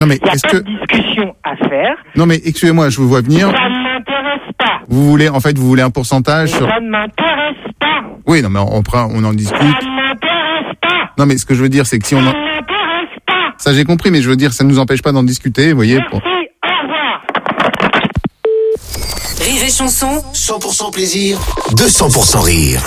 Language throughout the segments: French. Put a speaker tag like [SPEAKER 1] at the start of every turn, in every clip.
[SPEAKER 1] Non mais
[SPEAKER 2] Il n'y a
[SPEAKER 1] est-ce
[SPEAKER 2] pas
[SPEAKER 1] que...
[SPEAKER 2] de discussion à faire.
[SPEAKER 1] Non mais excusez-moi, je vous vois venir.
[SPEAKER 2] Ça ne m'intéresse pas.
[SPEAKER 1] Vous voulez un pourcentage sur...
[SPEAKER 2] Ça ne m'intéresse pas.
[SPEAKER 1] Oui, non mais on en discute.
[SPEAKER 2] Ça ne m'intéresse pas.
[SPEAKER 1] Non mais ce que je veux dire, c'est que si on...
[SPEAKER 2] Ça ne m'intéresse pas.
[SPEAKER 1] Ça j'ai compris, mais je veux dire, ça ne nous empêche pas d'en discuter, vous voyez.
[SPEAKER 2] Merci, au revoir.
[SPEAKER 3] Rire et chanson,
[SPEAKER 4] 100% plaisir, 200% rire.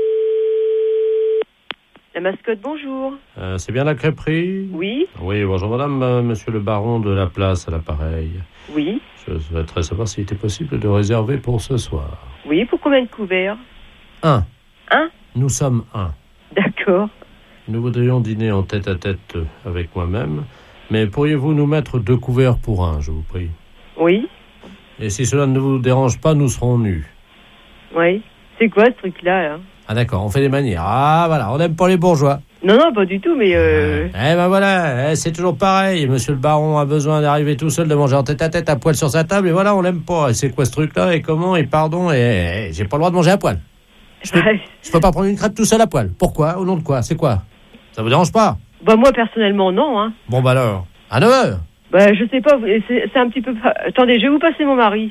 [SPEAKER 5] La mascotte, bonjour.
[SPEAKER 6] C'est bien la crêperie?
[SPEAKER 5] Oui,
[SPEAKER 6] Oui, bonjour madame, monsieur le baron de la place à l'appareil.
[SPEAKER 5] oui,
[SPEAKER 6] Je souhaiterais savoir s'il était possible de réserver pour ce soir.
[SPEAKER 5] oui. Pour combien de couverts?
[SPEAKER 6] 1.
[SPEAKER 5] Un?
[SPEAKER 6] Nous sommes 1.
[SPEAKER 5] D'accord.
[SPEAKER 6] Nous voudrions dîner en tête-à-tête avec moi-même, mais pourriez-vous nous mettre 2 couverts pour 1, je vous prie?
[SPEAKER 5] Oui,
[SPEAKER 6] Et si cela ne vous dérange pas, nous serons nus.
[SPEAKER 5] oui. C'est quoi ce truc-là, là?
[SPEAKER 6] Ah d'accord, on fait des manières. Ah voilà, on n'aime pas les bourgeois.
[SPEAKER 5] Non, non, pas du tout, mais
[SPEAKER 6] Eh ben voilà, c'est toujours pareil. Monsieur le baron a besoin d'arriver tout seul, de manger en tête-à-tête à poil sur sa table, et voilà, on l'aime pas. Et c'est quoi ce truc-là, et comment, et pardon, et j'ai pas le droit de manger à poil. Je peux pas prendre une crêpe tout seul à poil. Pourquoi? Au nom de quoi? C'est quoi? Ça vous dérange pas?
[SPEAKER 5] Bah, moi, personnellement, non, hein.
[SPEAKER 6] Bon bah alors, à 9h.
[SPEAKER 5] Bah, je sais pas, c'est un petit peu... Attendez, je vais vous passer mon mari.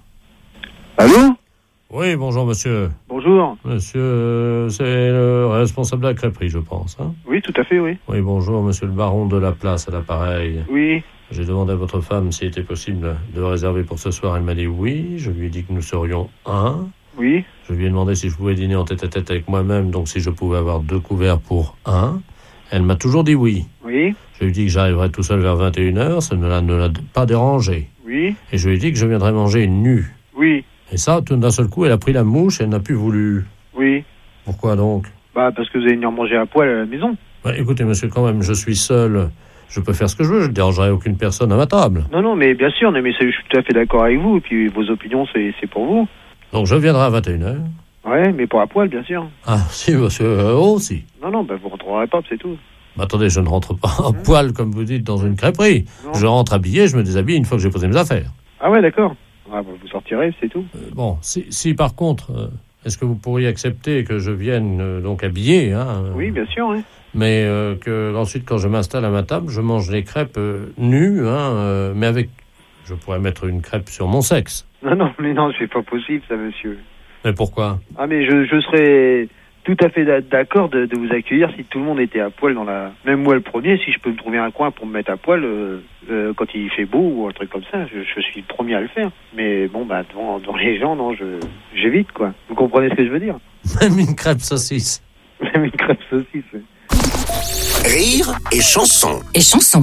[SPEAKER 7] Allô?
[SPEAKER 6] Oui, bonjour monsieur.
[SPEAKER 7] Bonjour.
[SPEAKER 6] Monsieur, c'est le responsable de la crêperie, je pense. Hein?
[SPEAKER 7] Oui, tout à fait, oui.
[SPEAKER 6] Oui, bonjour, monsieur le baron de la place à l'appareil.
[SPEAKER 7] Oui.
[SPEAKER 6] J'ai demandé à votre femme s'il était possible de réserver pour ce soir. Elle m'a dit oui. Je lui ai dit que nous serions 1.
[SPEAKER 7] Oui.
[SPEAKER 6] Je lui ai demandé si je pouvais dîner en tête-à-tête avec moi-même, donc si je pouvais avoir 2 couverts pour 1. Elle m'a toujours dit oui.
[SPEAKER 7] Oui.
[SPEAKER 6] Je lui ai dit que j'arriverais tout seul vers 21h, ça ne l'a pas dérangé.
[SPEAKER 7] Oui.
[SPEAKER 6] Et je lui ai dit que je viendrais manger nu.
[SPEAKER 7] Oui.
[SPEAKER 6] Et ça, tout d'un seul coup, elle a pris la mouche et elle n'a plus voulu.
[SPEAKER 7] Oui.
[SPEAKER 6] Pourquoi donc?
[SPEAKER 7] Bah, parce que vous allez venir manger à poil à la maison.
[SPEAKER 6] Ouais, écoutez, monsieur, quand même, je suis seul. Je peux faire ce que je veux, je ne dérangerai aucune personne à ma table.
[SPEAKER 7] Non, non, mais bien sûr, mais je suis tout à fait d'accord avec vous. Et puis, vos opinions, c'est pour vous.
[SPEAKER 6] Donc je viendrai à 21h.
[SPEAKER 7] Ouais, mais pour à poil, bien sûr.
[SPEAKER 6] Ah, si, monsieur, aussi.
[SPEAKER 7] Non, non, bah, vous rentrerez pas, c'est tout.
[SPEAKER 6] Bah, attendez, je ne rentre pas en poil, comme vous dites, dans une crêperie.
[SPEAKER 7] Non.
[SPEAKER 6] Je rentre habillé, je me déshabille une fois que j'ai posé mes affaires.
[SPEAKER 7] Ah ouais, d'accord. Ah, bah, vous sortirez, c'est tout.
[SPEAKER 6] Bon, si par contre, est-ce que vous pourriez accepter que je vienne donc habillé, hein,
[SPEAKER 7] Oui, bien sûr, oui.
[SPEAKER 6] mais que ensuite, quand je m'installe à ma table, je mange les crêpes nues, hein, mais avec... Je pourrais mettre une crêpe sur mon sexe.
[SPEAKER 7] Non, non, mais non, c'est pas possible, ça, monsieur.
[SPEAKER 6] Mais pourquoi?
[SPEAKER 7] Ah, mais je serais tout à fait d'accord de vous accueillir si tout le monde était à poil dans la... Même moi, le premier, si je peux me trouver un coin pour me mettre à poil quand il fait beau ou un truc comme ça, je suis le premier à le faire. Mais bon, bah, devant les gens, non, j'évite, quoi. Vous comprenez ce que je veux dire?
[SPEAKER 6] Même une crêpe saucisse.
[SPEAKER 7] Même une crêpe saucisse, oui.
[SPEAKER 4] Rire et chanson.
[SPEAKER 3] et chanson.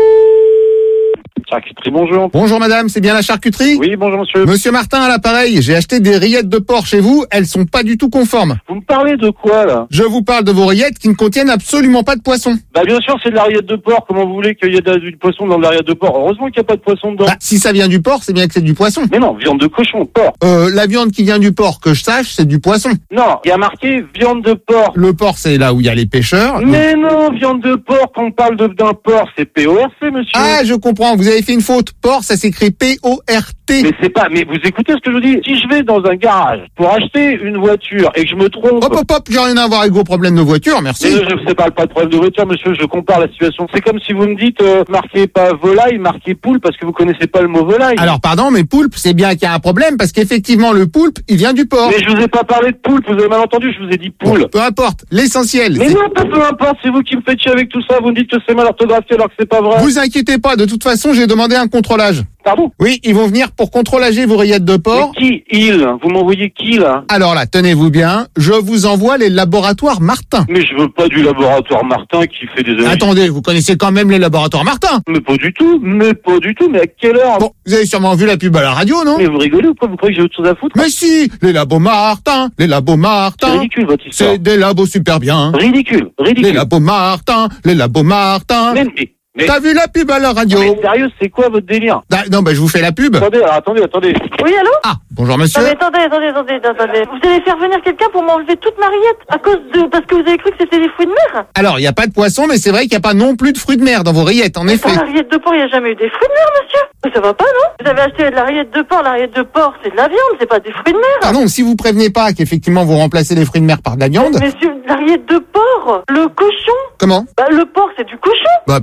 [SPEAKER 8] Charcuterie, bonjour.
[SPEAKER 1] Bonjour madame, c'est bien la charcuterie?
[SPEAKER 8] Oui, bonjour monsieur.
[SPEAKER 1] Monsieur Martin à l'appareil, j'ai acheté des rillettes de porc chez vous, elles sont pas du tout conformes.
[SPEAKER 8] Vous me parlez de quoi, là?
[SPEAKER 1] Je vous parle de vos rillettes qui ne contiennent absolument pas de poisson.
[SPEAKER 8] Bah bien sûr, c'est de la rillette de porc. Comment vous voulez qu'il y ait du poisson dans de la rillette de porc? Heureusement qu'il n'y a pas de poisson dedans.
[SPEAKER 1] Bah, si ça vient du porc, c'est bien que c'est du poisson.
[SPEAKER 8] Mais non, viande de cochon, porc.
[SPEAKER 1] La viande qui vient du porc, que je sache, c'est du poisson.
[SPEAKER 8] Non, il y a marqué viande de porc.
[SPEAKER 1] Le porc, c'est là où il y a les pêcheurs.
[SPEAKER 8] Mais non, viande de porc, quand on parle d'un porc, c'est PORC, monsieur.
[SPEAKER 1] Ah, je comprends, vous avez fait une faute. Porc, ça s'écrit P-O-R-T.
[SPEAKER 8] Mais c'est pas, mais vous écoutez ce que je vous dis? Si je vais dans un garage pour acheter une voiture et que je me trompe...
[SPEAKER 1] Hop, j'ai rien à voir avec vos problèmes de voiture, merci.
[SPEAKER 8] Mais je sais pas de problème de voiture, monsieur, je compare la situation. C'est comme si vous me dites, marquez pas volaille, marquez poule, parce que vous connaissez pas le mot volaille.
[SPEAKER 1] Alors, pardon, mais poulpe, c'est bien qu'il y a un problème, parce qu'effectivement, le poulpe, il vient du porc.
[SPEAKER 8] Mais je vous ai pas parlé de poule, vous avez mal entendu, je vous ai dit poule.
[SPEAKER 1] Bon, peu importe, l'essentiel.
[SPEAKER 8] Mais non, peu importe, c'est vous qui me faites chier avec tout ça, vous me dites que c'est mal orthographié alors que c'est pas vrai.
[SPEAKER 1] Vous inquiétez pas, de toute façon, j'ai demandé un contrôlage.
[SPEAKER 8] Pardon?
[SPEAKER 1] Oui, ils vont venir pour contrôlager vos rillettes de porc.
[SPEAKER 8] Mais qui, il? Vous m'envoyez qui, là?
[SPEAKER 1] Alors là, tenez-vous bien, je vous envoie les laboratoires Martin.
[SPEAKER 8] Mais je veux pas du laboratoire Martin qui fait des analyses.
[SPEAKER 1] Attendez, vous connaissez quand même les laboratoires Martin?
[SPEAKER 8] Mais pas du tout, mais à quelle heure?
[SPEAKER 1] Bon, vous avez sûrement vu la pub à la radio, non?
[SPEAKER 8] Mais vous rigolez ou quoi? Vous croyez que j'ai autre chose à foutre?
[SPEAKER 1] Mais si, les labos Martin, les labos
[SPEAKER 8] C'est
[SPEAKER 1] Martin.
[SPEAKER 8] ridicule, votre histoire.
[SPEAKER 1] C'est des labos super bien.
[SPEAKER 8] Ridicule.
[SPEAKER 1] Les labos Martin, les labos Martin.
[SPEAKER 8] Mais
[SPEAKER 1] T'as vu la pub à la radio?
[SPEAKER 8] mais sérieux, c'est quoi votre délire?
[SPEAKER 1] Non, je vous fais la pub.
[SPEAKER 8] Attendez.
[SPEAKER 5] Oui, allô?
[SPEAKER 1] Ah, bonjour monsieur.
[SPEAKER 5] Attendez. Vous allez faire venir quelqu'un pour m'enlever toute ma rillette parce que vous avez cru que c'était des fruits de mer?
[SPEAKER 1] Alors, il n'y a pas de poisson, mais c'est vrai qu'il n'y a pas non plus de fruits de mer dans vos rillettes, en effet.
[SPEAKER 5] Dans la rillette de porc, il n'y a jamais eu des fruits de mer, monsieur. Mais ça va pas, non? Vous avez acheté de la rillette de porc. La rillette de porc, c'est de la viande, c'est pas des fruits de mer.
[SPEAKER 1] Ah non, si vous prévenez pas qu'effectivement vous remplacez les fruits de mer par de la viande.
[SPEAKER 5] Mais la rillette de porc, le cochon.
[SPEAKER 1] Comment?
[SPEAKER 5] Bah, le porc, c'est du cochon.
[SPEAKER 1] Bah, pas du tout.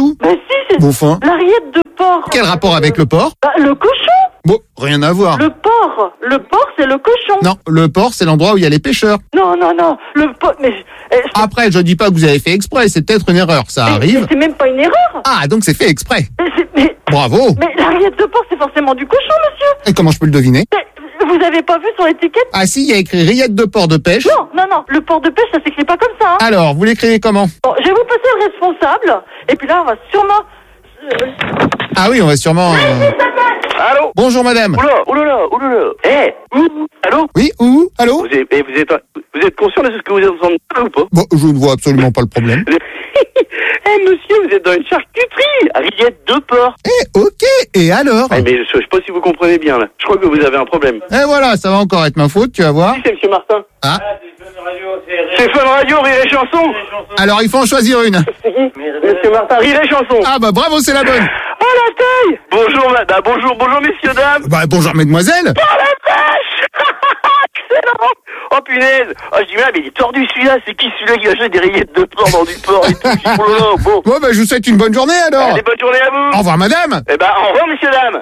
[SPEAKER 1] tout.
[SPEAKER 5] Mais si, c'est
[SPEAKER 1] Bon, enfin.
[SPEAKER 5] la rillette de porc.
[SPEAKER 1] Quel rapport avec le porc?
[SPEAKER 5] Bah, le cochon.
[SPEAKER 1] Bon, rien à voir.
[SPEAKER 5] Le porc. Le porc, c'est le cochon.
[SPEAKER 1] Non, le port, c'est l'endroit où il y a les pêcheurs.
[SPEAKER 5] Non. Le porc. Mais.
[SPEAKER 1] Après, je dis pas que vous avez fait exprès, c'est peut-être une erreur, ça arrive.
[SPEAKER 5] C'est même pas une erreur.
[SPEAKER 1] Ah, donc c'est fait exprès.
[SPEAKER 5] Mais
[SPEAKER 1] Bravo.
[SPEAKER 5] la rillette de porc, c'est forcément du cochon, monsieur.
[SPEAKER 1] Et comment je peux le deviner?
[SPEAKER 5] Mais vous avez pas vu sur l'étiquette?
[SPEAKER 1] Ah si, il y a écrit rillette de porc de pêche.
[SPEAKER 5] Non. Le porc de pêche, ça s'écrit pas comme ça. Hein.
[SPEAKER 1] Alors, vous l'écrivez comment?
[SPEAKER 5] Bon, je vais vous passer le responsable. Et puis là, on va sûrement.
[SPEAKER 1] Ah oui, on va sûrement...
[SPEAKER 8] Allô?
[SPEAKER 1] Bonjour madame.
[SPEAKER 8] Oulala. Allô?
[SPEAKER 1] Oui, où? Allô?
[SPEAKER 8] Vous êtes conscient de ce que vous êtes en train de faire ou pas?
[SPEAKER 1] Bon, je ne vois absolument pas le problème.
[SPEAKER 8] Monsieur, vous êtes dans une charcuterie, rillette de porc.
[SPEAKER 1] Ok, et alors?
[SPEAKER 8] Mais je sais pas si vous comprenez bien, là. Je crois que vous avez un problème.
[SPEAKER 1] Et voilà, ça va encore être ma faute, tu vas voir.
[SPEAKER 8] Si, c'est monsieur Martin.
[SPEAKER 1] Ah,
[SPEAKER 8] C'est Fun Radio, Rire et Chanson.
[SPEAKER 1] alors il faut en choisir une.
[SPEAKER 8] Monsieur Martin, Rire et Chanson.
[SPEAKER 1] Ah bah bravo, c'est la bonne.
[SPEAKER 8] Oh la taille. Bonjour madame, bonjour messieurs, dames.
[SPEAKER 1] Bah bonjour mesdemoiselles.
[SPEAKER 8] Oh la vache. Excellent. Oh punaise. Oh je dis mais il est tordu celui-là, c'est qui celui-là qui achète des rillettes de porc dans du porc et tout. Oh là là, bon.
[SPEAKER 1] Bon bah je vous souhaite une bonne journée alors.
[SPEAKER 8] Allez, bonne journée à vous.
[SPEAKER 1] Au revoir madame.
[SPEAKER 8] Eh ben au revoir messieurs, dames.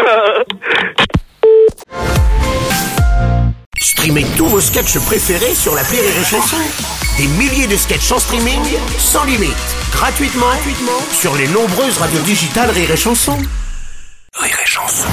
[SPEAKER 4] Streamez tous vos sketchs préférés sur l'appli Rire et Chanson. Des milliers de sketchs en streaming, sans limite, gratuitement sur les nombreuses radios digitales Rire et Chanson. Rire et Chanson.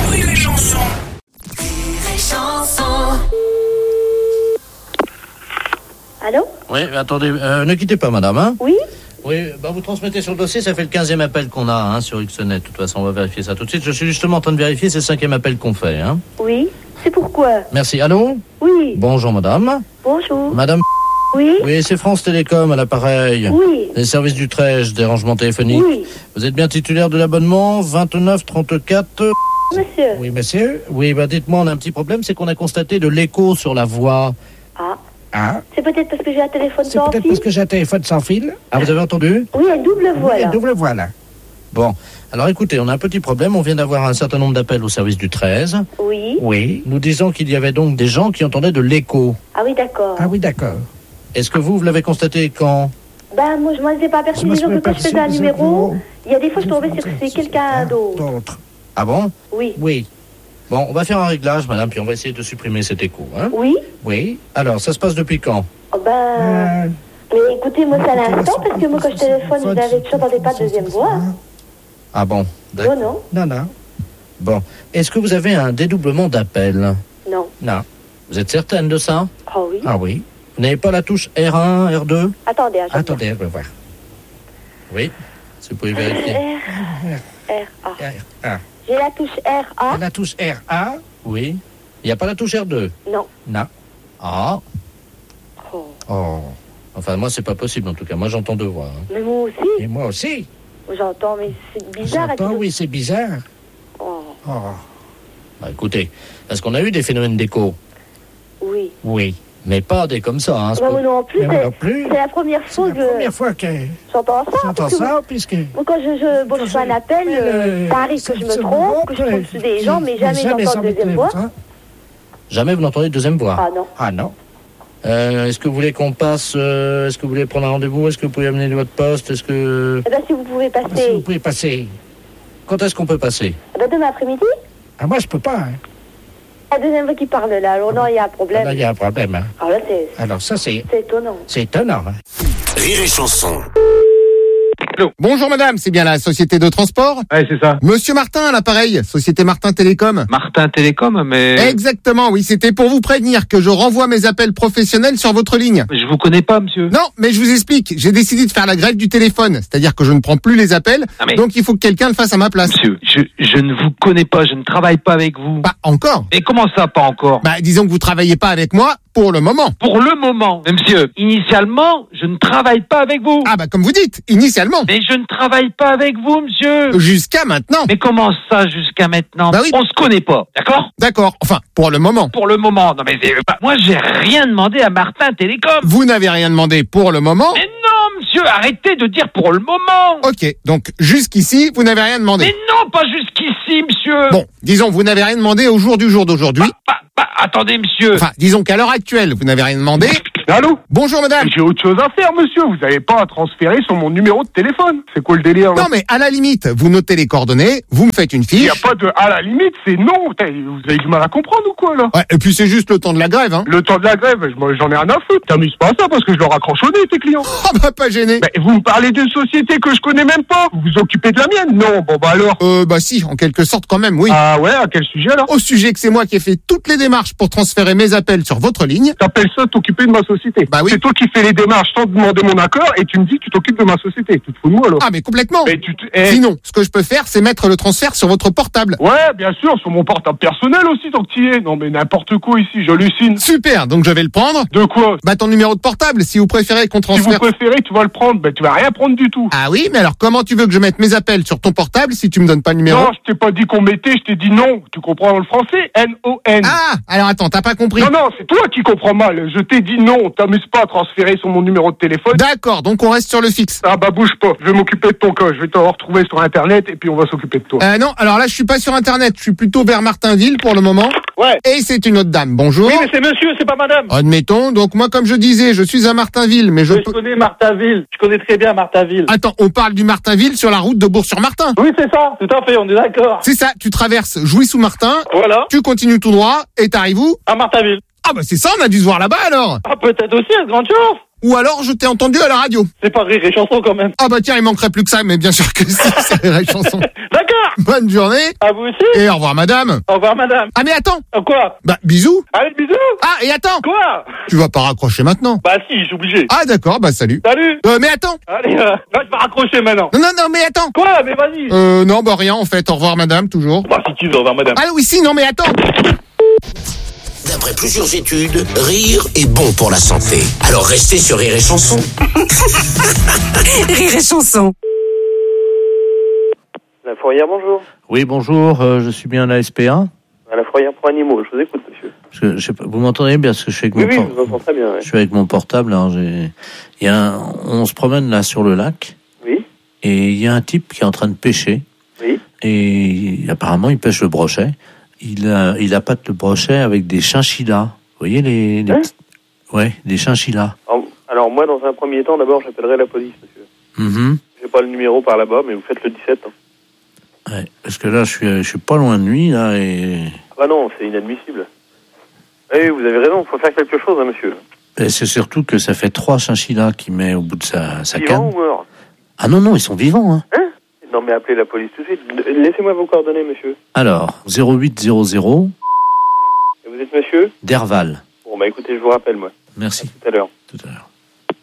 [SPEAKER 5] Allô?
[SPEAKER 6] Oui, attendez, ne quittez pas, madame, hein?
[SPEAKER 5] Oui?
[SPEAKER 6] Oui, bah vous transmettez sur le dossier, ça fait le 15e appel qu'on a, hein, sur Xnet. De toute façon, on va vérifier ça tout de suite. Je suis justement en train de vérifier, c'est le 5e appel qu'on fait, hein.
[SPEAKER 5] Oui? C'est pourquoi?
[SPEAKER 6] Merci. Allô?
[SPEAKER 5] Oui.
[SPEAKER 6] Bonjour, madame.
[SPEAKER 5] Bonjour.
[SPEAKER 6] Madame.
[SPEAKER 5] Oui?
[SPEAKER 6] Oui, c'est France Télécom à l'appareil.
[SPEAKER 5] Oui.
[SPEAKER 6] Les services du Trèche, des rangements téléphoniques.
[SPEAKER 5] Oui.
[SPEAKER 6] Vous êtes bien titulaire de l'abonnement 2934.
[SPEAKER 5] Monsieur.
[SPEAKER 6] Oui, monsieur. Oui, bah dites-moi, on a un petit problème, c'est qu'on a constaté de l'écho sur la voix.
[SPEAKER 5] Ah.
[SPEAKER 6] Ah,
[SPEAKER 5] C'est peut-être parce que j'ai un téléphone
[SPEAKER 6] c'est
[SPEAKER 5] sans
[SPEAKER 6] peut-être
[SPEAKER 5] fil?
[SPEAKER 6] parce que j'ai un téléphone sans fil. Ah, vous avez entendu?
[SPEAKER 5] Oui, une double voix, là.
[SPEAKER 6] Double voix, là. Bon, alors écoutez, on a un petit problème. On vient d'avoir un certain nombre d'appels au service du 13.
[SPEAKER 5] Oui.
[SPEAKER 6] Oui. Nous disons qu'il y avait donc des gens qui entendaient de l'écho.
[SPEAKER 5] Ah oui, d'accord.
[SPEAKER 6] Ah oui, d'accord. Est-ce que vous l'avez constaté quand?
[SPEAKER 5] Ben, moi, je m'en étais pas aperçu. Disons que quand je faisais un numéro, il y a des fois, je tombais sur que c'est quelqu'un d'autre.
[SPEAKER 6] Ah bon?
[SPEAKER 5] Oui.
[SPEAKER 6] Oui. Bon, on va faire un réglage, madame, puis on va essayer de supprimer cet écho, hein?
[SPEAKER 5] Oui?
[SPEAKER 6] Oui. Alors, ça se passe depuis quand?
[SPEAKER 5] Oh, ben... Mais écoutez, moi, c'est à l'instant, parce que moi, quand je téléphone, je n'entendais pas de deuxième voix.
[SPEAKER 6] Ah bon? D'accord.
[SPEAKER 5] Non.
[SPEAKER 6] Non. Bon. Est-ce que vous avez un dédoublement d'appel?
[SPEAKER 5] Non.
[SPEAKER 6] Non. Vous êtes certaine de ça?
[SPEAKER 5] Oh oui.
[SPEAKER 6] Ah oui. Vous n'avez pas la touche R1, R2?
[SPEAKER 5] Attendez,
[SPEAKER 6] Attendez, on va voir. Oui, si vous pouvez vérifier.
[SPEAKER 5] R-A.
[SPEAKER 6] R1.
[SPEAKER 5] J'ai la touche R-A.
[SPEAKER 6] La touche R1? Oui. Il n'y a pas la touche R2?
[SPEAKER 5] Non.
[SPEAKER 6] Non. Ah.
[SPEAKER 5] Oh.
[SPEAKER 6] Enfin, moi, c'est pas possible, en tout cas. Moi, j'entends deux voix. Hein.
[SPEAKER 5] Mais moi aussi.
[SPEAKER 6] Et moi aussi.
[SPEAKER 5] J'entends, mais c'est bizarre.
[SPEAKER 6] J'entends, oui, c'est bizarre.
[SPEAKER 5] Oh.
[SPEAKER 6] Bah, écoutez, parce qu'on a eu des phénomènes d'écho.
[SPEAKER 5] Oui.
[SPEAKER 6] Oui. Mais pas des comme ça, hein.
[SPEAKER 5] Bah, moi non plus.
[SPEAKER 6] Mais moi non plus.
[SPEAKER 5] C'est la première fois que...
[SPEAKER 6] Première fois que
[SPEAKER 5] J'entends ça.
[SPEAKER 6] j'entends ça, puisque...
[SPEAKER 5] Moi, quand je fais un appel, ça arrive que je me trompe, que je tombe sur des gens, mais jamais j'entends de deuxième voix.
[SPEAKER 6] Jamais vous n'entendez de deuxième voix?
[SPEAKER 5] Ah non.
[SPEAKER 6] Ah non. Est-ce que vous voulez qu'on passe... est-ce que vous voulez prendre un rendez-vous? Est-ce que vous pouvez amener votre poste? Est-ce que...
[SPEAKER 5] Eh ben, si vous pouvez passer...
[SPEAKER 6] Si vous pouvez passer. Quand est-ce qu'on peut passer?
[SPEAKER 5] Eh ben, demain après-midi.
[SPEAKER 6] Ah, moi, je peux pas, hein.
[SPEAKER 5] La deuxième fois qui parle, là. Alors, non, il y a un problème.
[SPEAKER 6] Là, il y a un problème, hein.
[SPEAKER 5] Alors là,
[SPEAKER 6] Alors, ça, c'est
[SPEAKER 5] étonnant.
[SPEAKER 6] étonnant, hein.
[SPEAKER 4] Rire et Chanson.
[SPEAKER 1] Bonjour madame, c'est bien la société de transport?
[SPEAKER 7] Ouais, c'est ça.
[SPEAKER 1] Monsieur Martin à l'appareil, société Martin Télécom.
[SPEAKER 7] Martin Télécom, mais...
[SPEAKER 1] Exactement, oui, c'était pour vous prévenir que je renvoie mes appels professionnels sur votre ligne.
[SPEAKER 7] Je vous connais pas, monsieur.
[SPEAKER 1] Non, mais je vous explique, j'ai décidé de faire la grève du téléphone, c'est-à-dire que je ne prends plus les appels,
[SPEAKER 7] Ah, mais-
[SPEAKER 1] donc il faut que quelqu'un le fasse à ma place.
[SPEAKER 7] Monsieur, je ne vous connais pas, je ne travaille pas avec vous.
[SPEAKER 1] Pas encore.
[SPEAKER 7] Et comment ça, pas encore?
[SPEAKER 1] Bah, disons que vous travaillez pas avec moi pour le moment.
[SPEAKER 7] Pour le moment. Mais monsieur, initialement, je ne travaille pas avec vous.
[SPEAKER 1] Ah bah comme vous dites, initialement.
[SPEAKER 7] Mais je ne travaille pas avec vous, monsieur.
[SPEAKER 1] Jusqu'à maintenant.
[SPEAKER 7] Mais comment ça, jusqu'à maintenant?
[SPEAKER 1] Bah oui.
[SPEAKER 7] On se connaît pas, d'accord?
[SPEAKER 1] D'accord, enfin, pour le moment.
[SPEAKER 7] Pour le moment. Non, mais moi, j'ai rien demandé à Martin Télécom.
[SPEAKER 1] Vous n'avez rien demandé pour le moment.
[SPEAKER 7] Mais non, monsieur, arrêtez de dire pour le moment.
[SPEAKER 1] Ok, donc jusqu'ici, vous n'avez rien demandé.
[SPEAKER 7] Mais non, pas jusqu'ici, monsieur.
[SPEAKER 1] Bon, disons, vous n'avez rien demandé au jour du jour d'aujourd'hui.
[SPEAKER 7] Attendez, monsieur.
[SPEAKER 1] Enfin, disons qu'à l'heure actuelle, vous n'avez rien demandé.
[SPEAKER 3] Allô?
[SPEAKER 1] Bonjour madame.
[SPEAKER 3] J'ai autre chose à faire, monsieur. Vous n'avez pas à transférer sur mon numéro de téléphone. C'est quoi le délire, là?
[SPEAKER 1] Non mais à la limite, vous notez les coordonnées, vous me faites une
[SPEAKER 3] Il
[SPEAKER 1] fiche.
[SPEAKER 3] n'y a pas de... À la limite, c'est non. Putain, vous avez du mal à comprendre ou quoi, là?
[SPEAKER 1] Ouais, et puis c'est juste le temps de la grève, hein.
[SPEAKER 3] Le temps de la grève, j'en ai rien à foutre. T'amuses pas à ça parce que je leur raccroche au nez, tes clients.
[SPEAKER 1] Ah bah pas gêné.
[SPEAKER 3] Ben, vous me parlez d'une société que je connais même pas. Vous vous occupez de la mienne? Non, bon bah alors.
[SPEAKER 1] Bah si, en quelque sorte quand même, oui.
[SPEAKER 3] Ah ouais, à quel sujet, là?
[SPEAKER 1] Au sujet que c'est moi qui ai fait toutes les démarches pour transférer mes appels sur votre ligne.
[SPEAKER 3] T'appelles ça t'occuper de ma société?
[SPEAKER 1] Bah oui.
[SPEAKER 3] C'est toi qui fais les démarches sans demander mon accord et tu me dis que tu t'occupes de ma société. Tu te fous de moi, alors?
[SPEAKER 1] Ah mais complètement.
[SPEAKER 3] Mais
[SPEAKER 1] Sinon, ce que je peux faire, c'est mettre le transfert sur votre portable.
[SPEAKER 3] Ouais, bien sûr, sur mon portable personnel aussi, tant que t'y es. Non mais n'importe quoi ici, j'hallucine.
[SPEAKER 1] Super, donc je vais le prendre.
[SPEAKER 3] De quoi?
[SPEAKER 1] Bah ton numéro de portable, si vous préférez qu'on
[SPEAKER 3] Si vous
[SPEAKER 1] transfère...
[SPEAKER 3] préférez, tu vas le prendre. Ben tu vas rien prendre du tout.
[SPEAKER 1] Ah oui, mais alors comment tu veux que je mette mes appels sur ton portable si tu me donnes pas le numéro?
[SPEAKER 3] Non, je t'ai pas dit qu'on mettait, je t'ai dit non. Tu comprends le français? N-O-N.
[SPEAKER 1] Ah, alors attends, t'as pas compris.
[SPEAKER 3] Non, non, c'est toi qui comprends mal. Je t'ai dit non. T'amuses pas à transférer sur mon numéro de téléphone.
[SPEAKER 1] D'accord, donc on reste sur le fixe.
[SPEAKER 3] Ah bah bouge pas. Je vais m'occuper de ton cas. Je vais te retrouver sur Internet et puis on va s'occuper de toi.
[SPEAKER 1] Non, alors là je suis pas sur internet, je suis plutôt vers Martinville pour le moment.
[SPEAKER 9] Ouais.
[SPEAKER 1] Et c'est une autre dame, bonjour.
[SPEAKER 9] Oui, mais c'est monsieur, c'est pas madame.
[SPEAKER 1] Admettons, donc moi comme je disais, je suis à Martinville, mais je
[SPEAKER 9] Oui, je connais Martinville. Je connais très bien Martinville.
[SPEAKER 1] Attends, on parle du Martinville sur la route de Bourg-sur-Martin.
[SPEAKER 9] Oui, c'est ça, tout à fait, on est d'accord.
[SPEAKER 1] C'est ça, tu traverses Jouy-sous-Martin,
[SPEAKER 9] Voilà.
[SPEAKER 1] tu continues tout droit, et t'arrives où?
[SPEAKER 9] À Martinville.
[SPEAKER 1] Ah bah c'est ça, on a dû se voir là-bas alors.
[SPEAKER 9] Ah, peut-être aussi, à grande chance.
[SPEAKER 1] Ou alors je t'ai entendu à la radio.
[SPEAKER 9] C'est pas Rire et Chanson quand même.
[SPEAKER 1] Ah bah tiens, il manquerait plus que ça, mais bien sûr que si, c'est la chanson.
[SPEAKER 9] D'accord.
[SPEAKER 1] Bonne journée.
[SPEAKER 9] À vous aussi.
[SPEAKER 1] Et au revoir madame.
[SPEAKER 9] Au revoir madame.
[SPEAKER 1] Ah mais attends.
[SPEAKER 9] Quoi?
[SPEAKER 1] Bah bisous.
[SPEAKER 9] Allez, bisous.
[SPEAKER 1] Ah et attends.
[SPEAKER 9] Quoi?
[SPEAKER 1] Tu vas pas raccrocher maintenant.
[SPEAKER 9] Bah si, je suis obligé.
[SPEAKER 1] Ah d'accord, bah salut.
[SPEAKER 9] Salut.
[SPEAKER 1] Mais attends.
[SPEAKER 9] Allez, là, je vais raccrocher maintenant.
[SPEAKER 1] Non, mais attends.
[SPEAKER 9] Quoi? Mais vas-y.
[SPEAKER 1] Non, bah rien en fait. Au revoir madame, toujours.
[SPEAKER 9] Bah si tu veux, au revoir madame.
[SPEAKER 1] Ah oui, si, non mais attends.
[SPEAKER 4] D'après plusieurs études, rire est bon pour la santé. Alors restez sur Rire et Chanson.
[SPEAKER 10] Rire et Chanson.
[SPEAKER 11] La fourrière, bonjour.
[SPEAKER 12] Oui, bonjour, je suis bien à la SPA.
[SPEAKER 11] À la fourrière pour animaux, je vous écoute, monsieur.
[SPEAKER 12] Parce que, je sais pas, vous m'entendez bien parce que je suis avec
[SPEAKER 11] Oui, je vous entends très bien. Ouais.
[SPEAKER 12] Je suis avec mon portable. Alors on se promène là sur le lac.
[SPEAKER 11] Oui.
[SPEAKER 12] Et il y a un type qui est en train de pêcher.
[SPEAKER 11] Oui.
[SPEAKER 12] Et apparemment, il pêche le brochet. Il appâte le brochet avec des chinchillas. Vous voyez les ouais, des chinchillas.
[SPEAKER 11] Alors moi, dans un premier temps, d'abord, j'appellerai la police, monsieur. J'ai pas le numéro par là-bas, mais vous faites le 17. Hein.
[SPEAKER 12] Ouais, parce que là, je suis pas loin de lui là et.
[SPEAKER 11] Ah non, c'est inadmissible. Oui, vous avez raison, il faut faire quelque chose, hein, monsieur.
[SPEAKER 12] Et c'est surtout que ça fait 3 chinchillas qu'il met au bout de sa
[SPEAKER 11] Vivants
[SPEAKER 12] canne.
[SPEAKER 11] ou morts?
[SPEAKER 12] Ah non, ils sont vivants. Hein.
[SPEAKER 11] Non, mais appelez la police tout de suite. Laissez-moi vos coordonnées, monsieur.
[SPEAKER 12] Alors, 0800.
[SPEAKER 11] Et vous êtes monsieur?
[SPEAKER 12] Derval.
[SPEAKER 11] Bon, bah écoutez, je vous rappelle, moi.
[SPEAKER 12] Merci.
[SPEAKER 11] À tout à l'heure.
[SPEAKER 12] Tout à l'heure.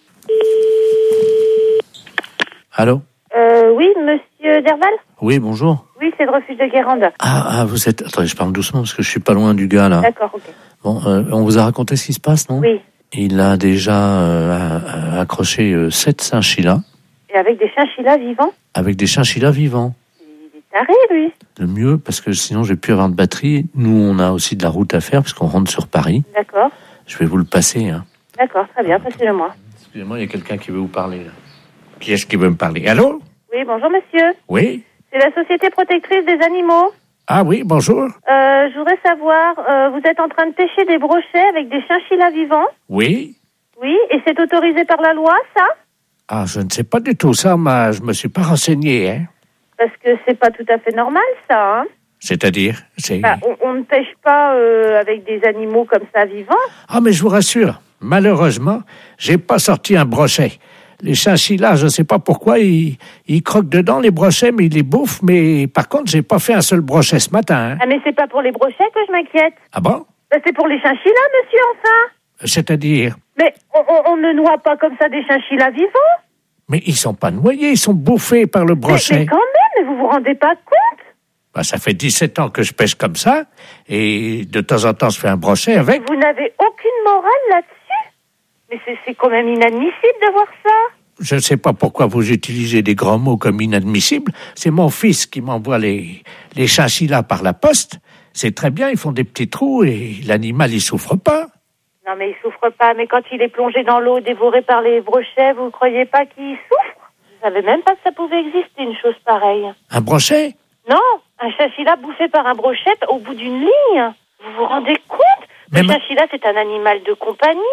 [SPEAKER 12] Allô?
[SPEAKER 5] Oui, monsieur Derval?
[SPEAKER 12] Oui, bonjour.
[SPEAKER 5] Oui, c'est le refuge de Guérande.
[SPEAKER 12] Ah, vous êtes... Attendez, je parle doucement parce que je suis pas loin du gars, là.
[SPEAKER 5] D'accord, ok.
[SPEAKER 12] Bon, on vous a raconté ce qui se passe, non?
[SPEAKER 5] Oui.
[SPEAKER 12] Il a déjà accroché 7 chinchillas.
[SPEAKER 5] Et avec des chinchillas vivants?
[SPEAKER 12] Avec des chinchillas vivants.
[SPEAKER 5] Il est taré, lui.
[SPEAKER 12] Le mieux, parce que sinon j'ai pu avoir de batterie. Nous, on a aussi de la route à faire, puisqu'on rentre sur Paris.
[SPEAKER 5] D'accord.
[SPEAKER 12] Je vais vous le passer, hein.
[SPEAKER 5] D'accord, très bien, passez-le-moi.
[SPEAKER 12] Excusez-moi, il y a quelqu'un qui veut vous parler, là. Qui est-ce qui veut me parler? Allô?
[SPEAKER 5] Oui, bonjour, monsieur.
[SPEAKER 12] Oui?
[SPEAKER 5] C'est la Société Protectrice des Animaux.
[SPEAKER 12] Ah oui, bonjour.
[SPEAKER 5] Je voudrais savoir, vous êtes en train de pêcher des brochets avec des chinchillas vivants?
[SPEAKER 12] Oui?
[SPEAKER 5] Oui, et c'est autorisé par la loi, ça?
[SPEAKER 12] Ah, je ne sais pas du tout ça, mais je me suis pas renseigné, hein.
[SPEAKER 5] Parce que c'est pas tout à fait normal, ça, hein?
[SPEAKER 12] C'est-à-dire?
[SPEAKER 5] Bah, on ne pêche pas avec des animaux comme ça vivants.
[SPEAKER 12] Ah, mais je vous rassure, malheureusement, j'ai pas sorti un brochet. Les chinchillas, je sais pas pourquoi, ils croquent dedans les brochets, mais ils les bouffent. Mais par contre, j'ai pas fait un seul brochet ce matin. Hein.
[SPEAKER 5] Ah, mais c'est pas pour les brochets que je m'inquiète.
[SPEAKER 12] Ah bon?
[SPEAKER 5] Bah, c'est pour les chinchillas, monsieur, enfin.
[SPEAKER 12] C'est-à-dire?
[SPEAKER 5] Mais on ne noie pas comme ça des chinchillas vivants.
[SPEAKER 12] Mais ils sont pas noyés, ils sont bouffés par le brochet.
[SPEAKER 5] Mais quand même, vous vous rendez pas compte?
[SPEAKER 12] Bah, ça fait 17 ans que je pêche comme ça, et de temps en temps, je fais un brochet avec.
[SPEAKER 5] Vous n'avez aucune morale là-dessus? Mais c'est quand même inadmissible de voir ça.
[SPEAKER 12] Je ne sais pas pourquoi vous utilisez des grands mots comme inadmissible. C'est mon fils qui m'envoie les chinchillas par la poste. C'est très bien, ils font des petits trous et l'animal, il souffre pas.
[SPEAKER 5] Non, mais il souffre pas. Mais quand il est plongé dans l'eau, dévoré par les brochets, vous ne croyez pas qu'il souffre? Je savais même pas que ça pouvait exister, une chose pareille.
[SPEAKER 12] Un brochet?
[SPEAKER 5] Non, un chinchilla bouffé par un brochet au bout d'une ligne. Vous vous rendez compte? Le chinchilla, c'est un animal de compagnie.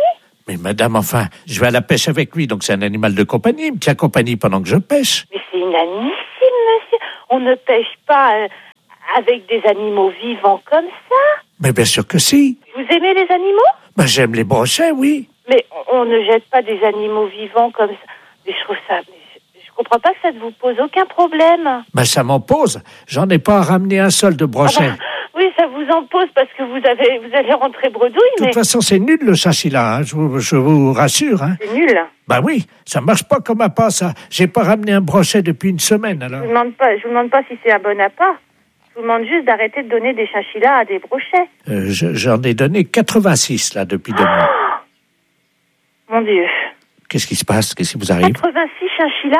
[SPEAKER 12] Mais madame, enfin, je vais à la pêche avec lui, donc c'est un animal de compagnie. Il me tient compagnie pendant que je pêche.
[SPEAKER 5] Mais c'est inadmissible, monsieur. On ne pêche pas avec des animaux vivants comme ça.
[SPEAKER 12] Mais bien sûr que si.
[SPEAKER 5] Vous aimez les animaux?
[SPEAKER 12] Ben, j'aime les brochets, oui.
[SPEAKER 5] Mais on ne jette pas des animaux vivants comme ça. Mais je trouve ça... Je comprends pas que ça ne vous pose aucun problème.
[SPEAKER 12] Ben, ça m'en pose. J'en ai pas ramené un seul de brochet.
[SPEAKER 5] Oui, ça vous en pose parce que vous allez rentrer bredouille,
[SPEAKER 12] De toute façon, c'est nul le châssis-là, hein, je vous rassure. Hein.
[SPEAKER 5] C'est nul.
[SPEAKER 12] Ben oui, ça marche pas comme appât, ça. J'ai pas ramené un brochet depuis une semaine, alors.
[SPEAKER 5] Je vous demande pas si c'est un bon appât. Je vous demande juste d'arrêter de donner des chinchillas à des brochets.
[SPEAKER 12] J'en ai donné 86, là, depuis 2 mois.
[SPEAKER 5] Mon Dieu.
[SPEAKER 12] Qu'est-ce qui se passe? Qu'est-ce qui vous arrive?
[SPEAKER 5] 86 chinchillas?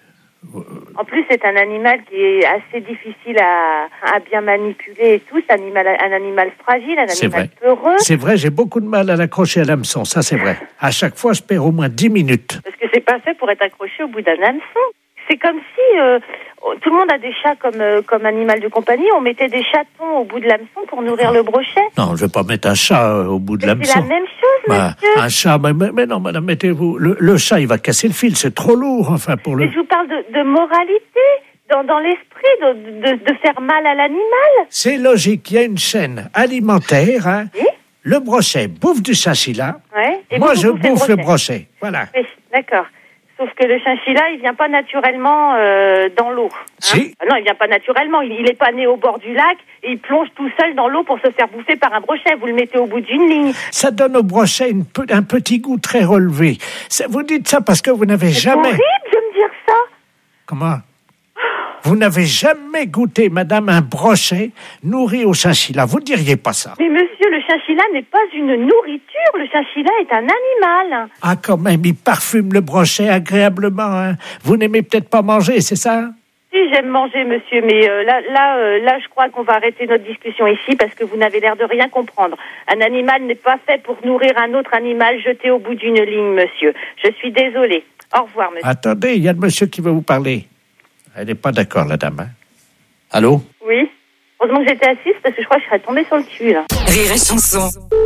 [SPEAKER 5] En plus, c'est un animal qui est assez difficile à bien manipuler et tout. C'est un animal fragile, un animal peureux.
[SPEAKER 12] C'est vrai, j'ai beaucoup de mal à l'accrocher à l'hameçon, ça c'est vrai. À chaque fois, je perds au moins 10 minutes.
[SPEAKER 5] Parce que c'est pas fait pour être accroché au bout d'un hameçon. C'est comme si tout le monde a des chats comme animal de compagnie. On mettait des chatons au bout de l'hameçon pour nourrir le brochet.
[SPEAKER 12] Non, je vais pas mettre un chat au bout de l'hameçon.
[SPEAKER 5] C'est la même chose, monsieur.
[SPEAKER 12] Un chat, mais non, madame, mettez-vous... Le chat, il va casser le fil, c'est trop lourd, enfin, pour le...
[SPEAKER 5] Mais je vous parle de moralité, dans l'esprit, de faire mal à l'animal.
[SPEAKER 12] C'est logique, il y a une chaîne alimentaire, hein.
[SPEAKER 5] Oui?
[SPEAKER 12] Le brochet bouffe du chinchilla.
[SPEAKER 5] Ouais. Et
[SPEAKER 12] moi, je bouffe le brochet. Voilà.
[SPEAKER 5] Oui, d'accord. Sauf que le chinchilla, il vient pas naturellement dans l'eau. Hein.
[SPEAKER 12] Si.
[SPEAKER 5] Non, il vient pas naturellement. Il est pas né au bord du lac et il plonge tout seul dans l'eau pour se faire bouffer par un brochet. Vous le mettez au bout d'une ligne.
[SPEAKER 12] Ça donne au brochet un petit goût très relevé. Vous dites ça parce que vous n'avez jamais...
[SPEAKER 5] C'est horrible de me dire ça.
[SPEAKER 12] Comment? Vous n'avez jamais goûté, madame, un brochet nourri au chinchilla. Vous ne diriez pas ça.
[SPEAKER 5] Mais monsieur, le chinchilla n'est pas une nourriture. Le chinchilla est un animal.
[SPEAKER 12] Ah, quand même, il parfume le brochet agréablement. Hein. Vous n'aimez peut-être pas manger, c'est ça?
[SPEAKER 5] Si, j'aime manger, monsieur, mais là, je crois qu'on va arrêter notre discussion ici parce que vous n'avez l'air de rien comprendre. Un animal n'est pas fait pour nourrir un autre animal jeté au bout d'une ligne, monsieur. Je suis désolée. Au revoir, monsieur.
[SPEAKER 12] Attendez, il y a le monsieur qui veut vous parler. Elle n'est pas d'accord, la dame. Hein? Allô?
[SPEAKER 5] Oui. Heureusement que j'étais assise parce que je crois que je serais tombée sur le cul, là.
[SPEAKER 10] Rire et chanson.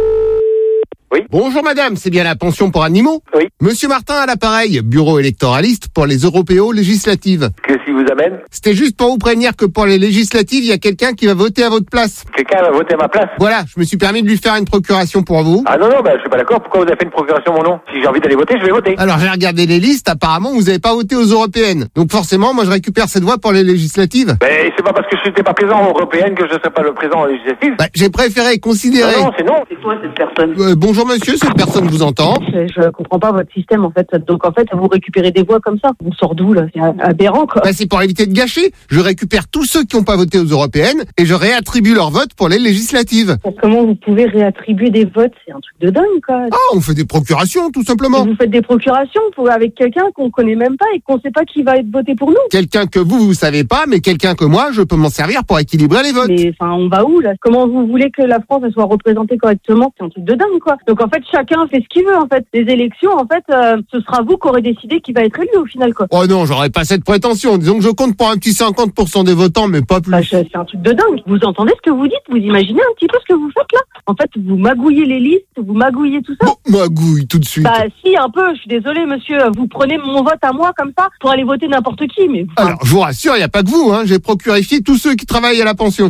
[SPEAKER 1] Oui. Bonjour madame, c'est bien la pension pour animaux?
[SPEAKER 8] Oui.
[SPEAKER 1] Monsieur Martin à l'appareil, bureau électoraliste pour les européos législatives.
[SPEAKER 8] Qu'est-ce qui vous amène?
[SPEAKER 1] C'était juste pour vous prévenir que pour les législatives, il y a quelqu'un qui va voter à votre place.
[SPEAKER 8] Quelqu'un va voter à ma place?
[SPEAKER 1] Voilà, je me suis permis de lui faire une procuration pour vous.
[SPEAKER 8] Ah non, je suis pas d'accord. Pourquoi vous avez fait une procuration mon nom? Si j'ai envie d'aller voter, je vais voter.
[SPEAKER 1] Alors j'ai regardé les listes, apparemment vous n'avez pas voté aux européennes. Donc forcément, moi je récupère cette voix pour les législatives.
[SPEAKER 8] Mais c'est pas parce que je n'étais pas présent aux européennes que je ne serai pas le présent aux législatives.
[SPEAKER 1] J'ai préféré considérer...
[SPEAKER 8] Non, c'est non.
[SPEAKER 13] C'est quoi cette personne?
[SPEAKER 1] Bonjour monsieur, cette personne vous entend.
[SPEAKER 13] Je comprends pas votre système en fait. Donc en fait, vous récupérez des voix comme ça. On sort d'où là? C'est aberrant quoi.
[SPEAKER 1] C'est pour éviter de gâcher. Je récupère tous ceux qui n'ont pas voté aux européennes et je réattribue leur vote pour les législatives.
[SPEAKER 13] Comment vous pouvez réattribuer des votes? C'est un truc de dingue quoi.
[SPEAKER 1] Ah, on fait des procurations tout simplement.
[SPEAKER 13] Vous faites des procurations avec quelqu'un qu'on connaît même pas et qu'on sait pas qui va être voté pour nous.
[SPEAKER 1] Quelqu'un que vous savez pas, mais quelqu'un que moi, je peux m'en servir pour équilibrer les votes.
[SPEAKER 13] Mais enfin, on va où là? Comment vous voulez que la France soit représentée correctement? C'est un truc de dingue quoi. Donc en fait, chacun fait ce qu'il veut en fait. Les élections, en fait, ce sera vous qui aurez décidé qui va être élu au final quoi.
[SPEAKER 1] Oh non, j'aurais pas cette prétention. Disons que je compte pour un petit 50% des votants, mais pas plus.
[SPEAKER 13] C'est un truc de dingue. Vous entendez ce que vous dites? Vous imaginez un petit peu ce que vous faites là? En fait, vous magouillez les listes, vous magouillez tout ça.
[SPEAKER 1] Magouille tout de suite.
[SPEAKER 13] Si, un peu. Je suis désolée, monsieur. Vous prenez mon vote à moi comme ça pour aller voter n'importe qui, mais.
[SPEAKER 1] Alors, je vous rassure, il n'y a pas que vous, hein. J'ai procurifié tous ceux qui travaillent à la pension.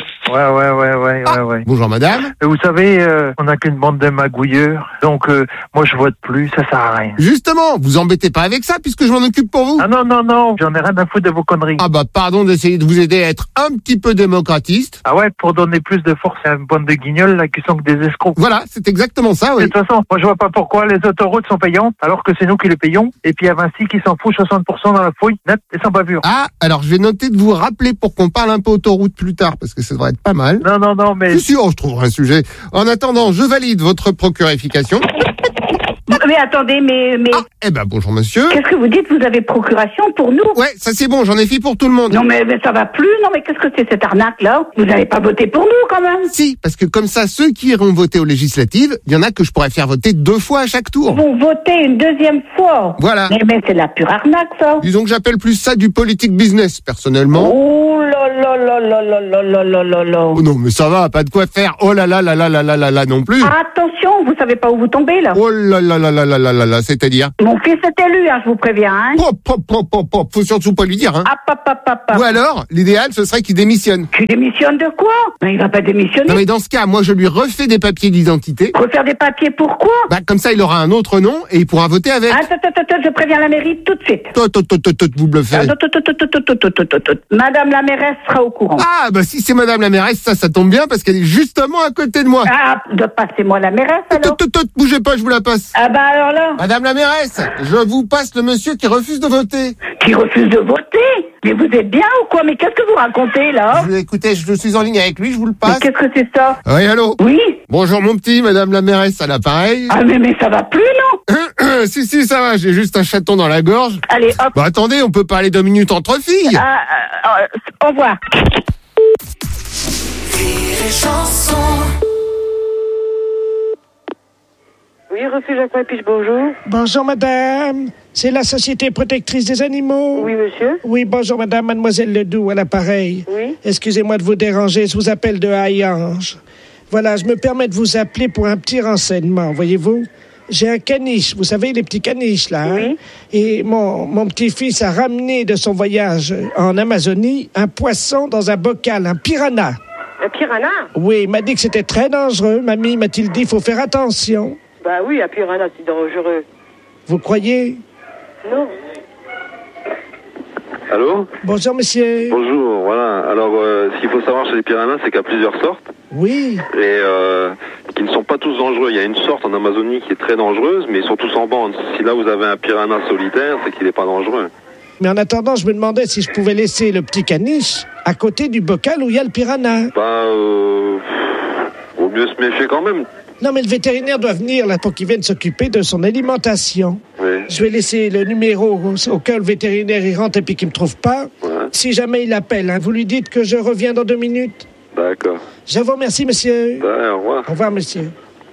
[SPEAKER 14] Ouais.
[SPEAKER 1] Bonjour madame.
[SPEAKER 14] Vous savez, on n'a qu'une bande de magouilleurs, donc moi je vote plus, ça sert à rien.
[SPEAKER 1] Justement, vous embêtez pas avec ça puisque je m'en occupe pour vous.
[SPEAKER 14] Ah non, j'en ai rien à foutre de vos conneries.
[SPEAKER 1] Ah pardon d'essayer de vous aider à être un petit peu démocratiste.
[SPEAKER 14] Ah ouais, pour donner plus de force à une bande de guignols là qui sont que des escrocs.
[SPEAKER 1] Voilà, c'est exactement ça, oui.
[SPEAKER 14] De toute façon, moi je vois pas pourquoi les autoroutes sont payantes alors que c'est nous qui les payons, et puis à Vinci qui s'en fout 60% dans la fouille, net et sans bavure.
[SPEAKER 1] Ah, alors je vais noter de vous rappeler pour qu'on parle un peu autoroute plus tard parce que ça devrait être pas mal.
[SPEAKER 14] Non, mais...
[SPEAKER 1] Si, je trouverai un sujet. En attendant, je valide votre procurification.
[SPEAKER 10] Mais attendez, mais...
[SPEAKER 1] Eh ben, bonjour monsieur.
[SPEAKER 10] Qu'est-ce que vous dites? Vous avez procuration pour nous?
[SPEAKER 1] Ouais, ça c'est bon, j'en ai fait pour tout le monde.
[SPEAKER 10] Non, mais ça va plus. Non, mais qu'est-ce que c'est cette arnaque-là? Vous n'avez pas voté pour nous, quand même?
[SPEAKER 1] Si, parce que comme ça, ceux qui iront voter aux législatives, il y en a que je pourrais faire voter 2 fois à chaque tour.
[SPEAKER 10] Vous votez une 2e fois?
[SPEAKER 1] Voilà.
[SPEAKER 10] Mais c'est de la pure arnaque, ça.
[SPEAKER 1] Disons que j'appelle plus ça du politique business, personnellement.
[SPEAKER 10] Oh là là là là là là là là là là.
[SPEAKER 1] Oh non, mais ça va, pas de quoi faire. Oh là là là là là là là là non plus.
[SPEAKER 10] Attention, vous savez pas où vous tombez, là.
[SPEAKER 1] Oh là là là là là là là là, c'est-à-dire?
[SPEAKER 10] Mon fils est élu, hein, je vous préviens, hein.
[SPEAKER 1] Faut surtout pas lui dire, hein. Ou alors, l'idéal, ce serait qu'il démissionne.
[SPEAKER 10] Tu démissionnes de quoi? Mais il va pas démissionner.
[SPEAKER 1] Non mais dans ce cas, moi je lui refais des papiers d'identité.
[SPEAKER 10] Refaire des papiers, pourquoi?
[SPEAKER 1] Bah comme ça, il aura un autre nom et il pourra voter avec.
[SPEAKER 10] Attends, je préviens la mairie tout de suite.
[SPEAKER 1] Vous bluffez.
[SPEAKER 10] Madame la mairesse sera au courant.
[SPEAKER 1] Ah, bah si c'est madame la mairesse, ça tombe bien parce qu'elle est justement à côté de moi.
[SPEAKER 10] Ah, passez-moi la mairesse alors.
[SPEAKER 1] Bougez pas, je vous la passe.
[SPEAKER 10] Ah bah alors là.
[SPEAKER 1] Madame la mairesse, je vous passe le monsieur qui refuse de voter.
[SPEAKER 10] Qui refuse de voter? Mais vous êtes bien ou quoi? Mais qu'est-ce que vous racontez là?
[SPEAKER 1] Écoutez, je suis en ligne avec lui, je vous le passe.
[SPEAKER 10] Mais qu'est-ce que c'est ça?
[SPEAKER 1] Oui, allô?
[SPEAKER 10] Oui.
[SPEAKER 1] Bonjour mon petit, madame la mairesse à l'appareil.
[SPEAKER 10] Ah mais ça va plus, non?
[SPEAKER 1] Si, ça va, j'ai juste un chaton dans la gorge.
[SPEAKER 10] Allez, hop.
[SPEAKER 1] Bah attendez, on peut parler 2 minutes entre filles.
[SPEAKER 10] Au revoir.
[SPEAKER 15] Oui, refuge Aquapiche, bonjour.
[SPEAKER 12] Bonjour madame, c'est la Société protectrice des animaux.
[SPEAKER 15] Oui, monsieur.
[SPEAKER 12] Oui, bonjour madame, mademoiselle Ledoux à l'appareil.
[SPEAKER 15] Oui.
[SPEAKER 12] Excusez-moi de vous déranger, je vous appelle de Hayange. Voilà, je me permets de vous appeler pour un petit renseignement, voyez-vous. J'ai un caniche, vous savez, les petits caniches, là. Hein?
[SPEAKER 15] Oui.
[SPEAKER 12] Et mon petit-fils a ramené de son voyage en Amazonie un poisson dans un bocal, un piranha.
[SPEAKER 15] Un piranha?
[SPEAKER 12] Oui, il m'a dit que c'était très dangereux. Mamie m'a-t-il dit, il faut faire attention.
[SPEAKER 15] Bah oui, un piranha, c'est dangereux.
[SPEAKER 12] Vous croyez?
[SPEAKER 15] Non.
[SPEAKER 16] Allô?
[SPEAKER 12] Bonjour, monsieur.
[SPEAKER 16] Bonjour, voilà. Alors, ce qu'il faut savoir chez les piranhas, c'est qu'il y a plusieurs sortes.
[SPEAKER 12] Oui.
[SPEAKER 16] Et qui ne sont pas tous dangereux. Il y a une sorte en Amazonie qui est très dangereuse, mais ils sont tous en bande. Si là, vous avez un piranha solitaire, c'est qu'il n'est pas dangereux.
[SPEAKER 12] Mais en attendant, je me demandais si je pouvais laisser le petit caniche à côté du bocal où il y a le piranha.
[SPEAKER 16] Vaut mieux se méfier quand même.
[SPEAKER 12] Non, mais le vétérinaire doit venir là pour qu'il vienne s'occuper de son alimentation.
[SPEAKER 16] Oui.
[SPEAKER 12] Je vais laisser le numéro au cas où le vétérinaire y rentre et puis qu'il me trouve pas.
[SPEAKER 16] Ouais.
[SPEAKER 12] Si jamais il appelle, hein, vous lui dites que je reviens dans 2 minutes.
[SPEAKER 16] D'accord.
[SPEAKER 12] Je vous remercie, monsieur.
[SPEAKER 16] Ouais, au revoir.
[SPEAKER 12] Au revoir, monsieur.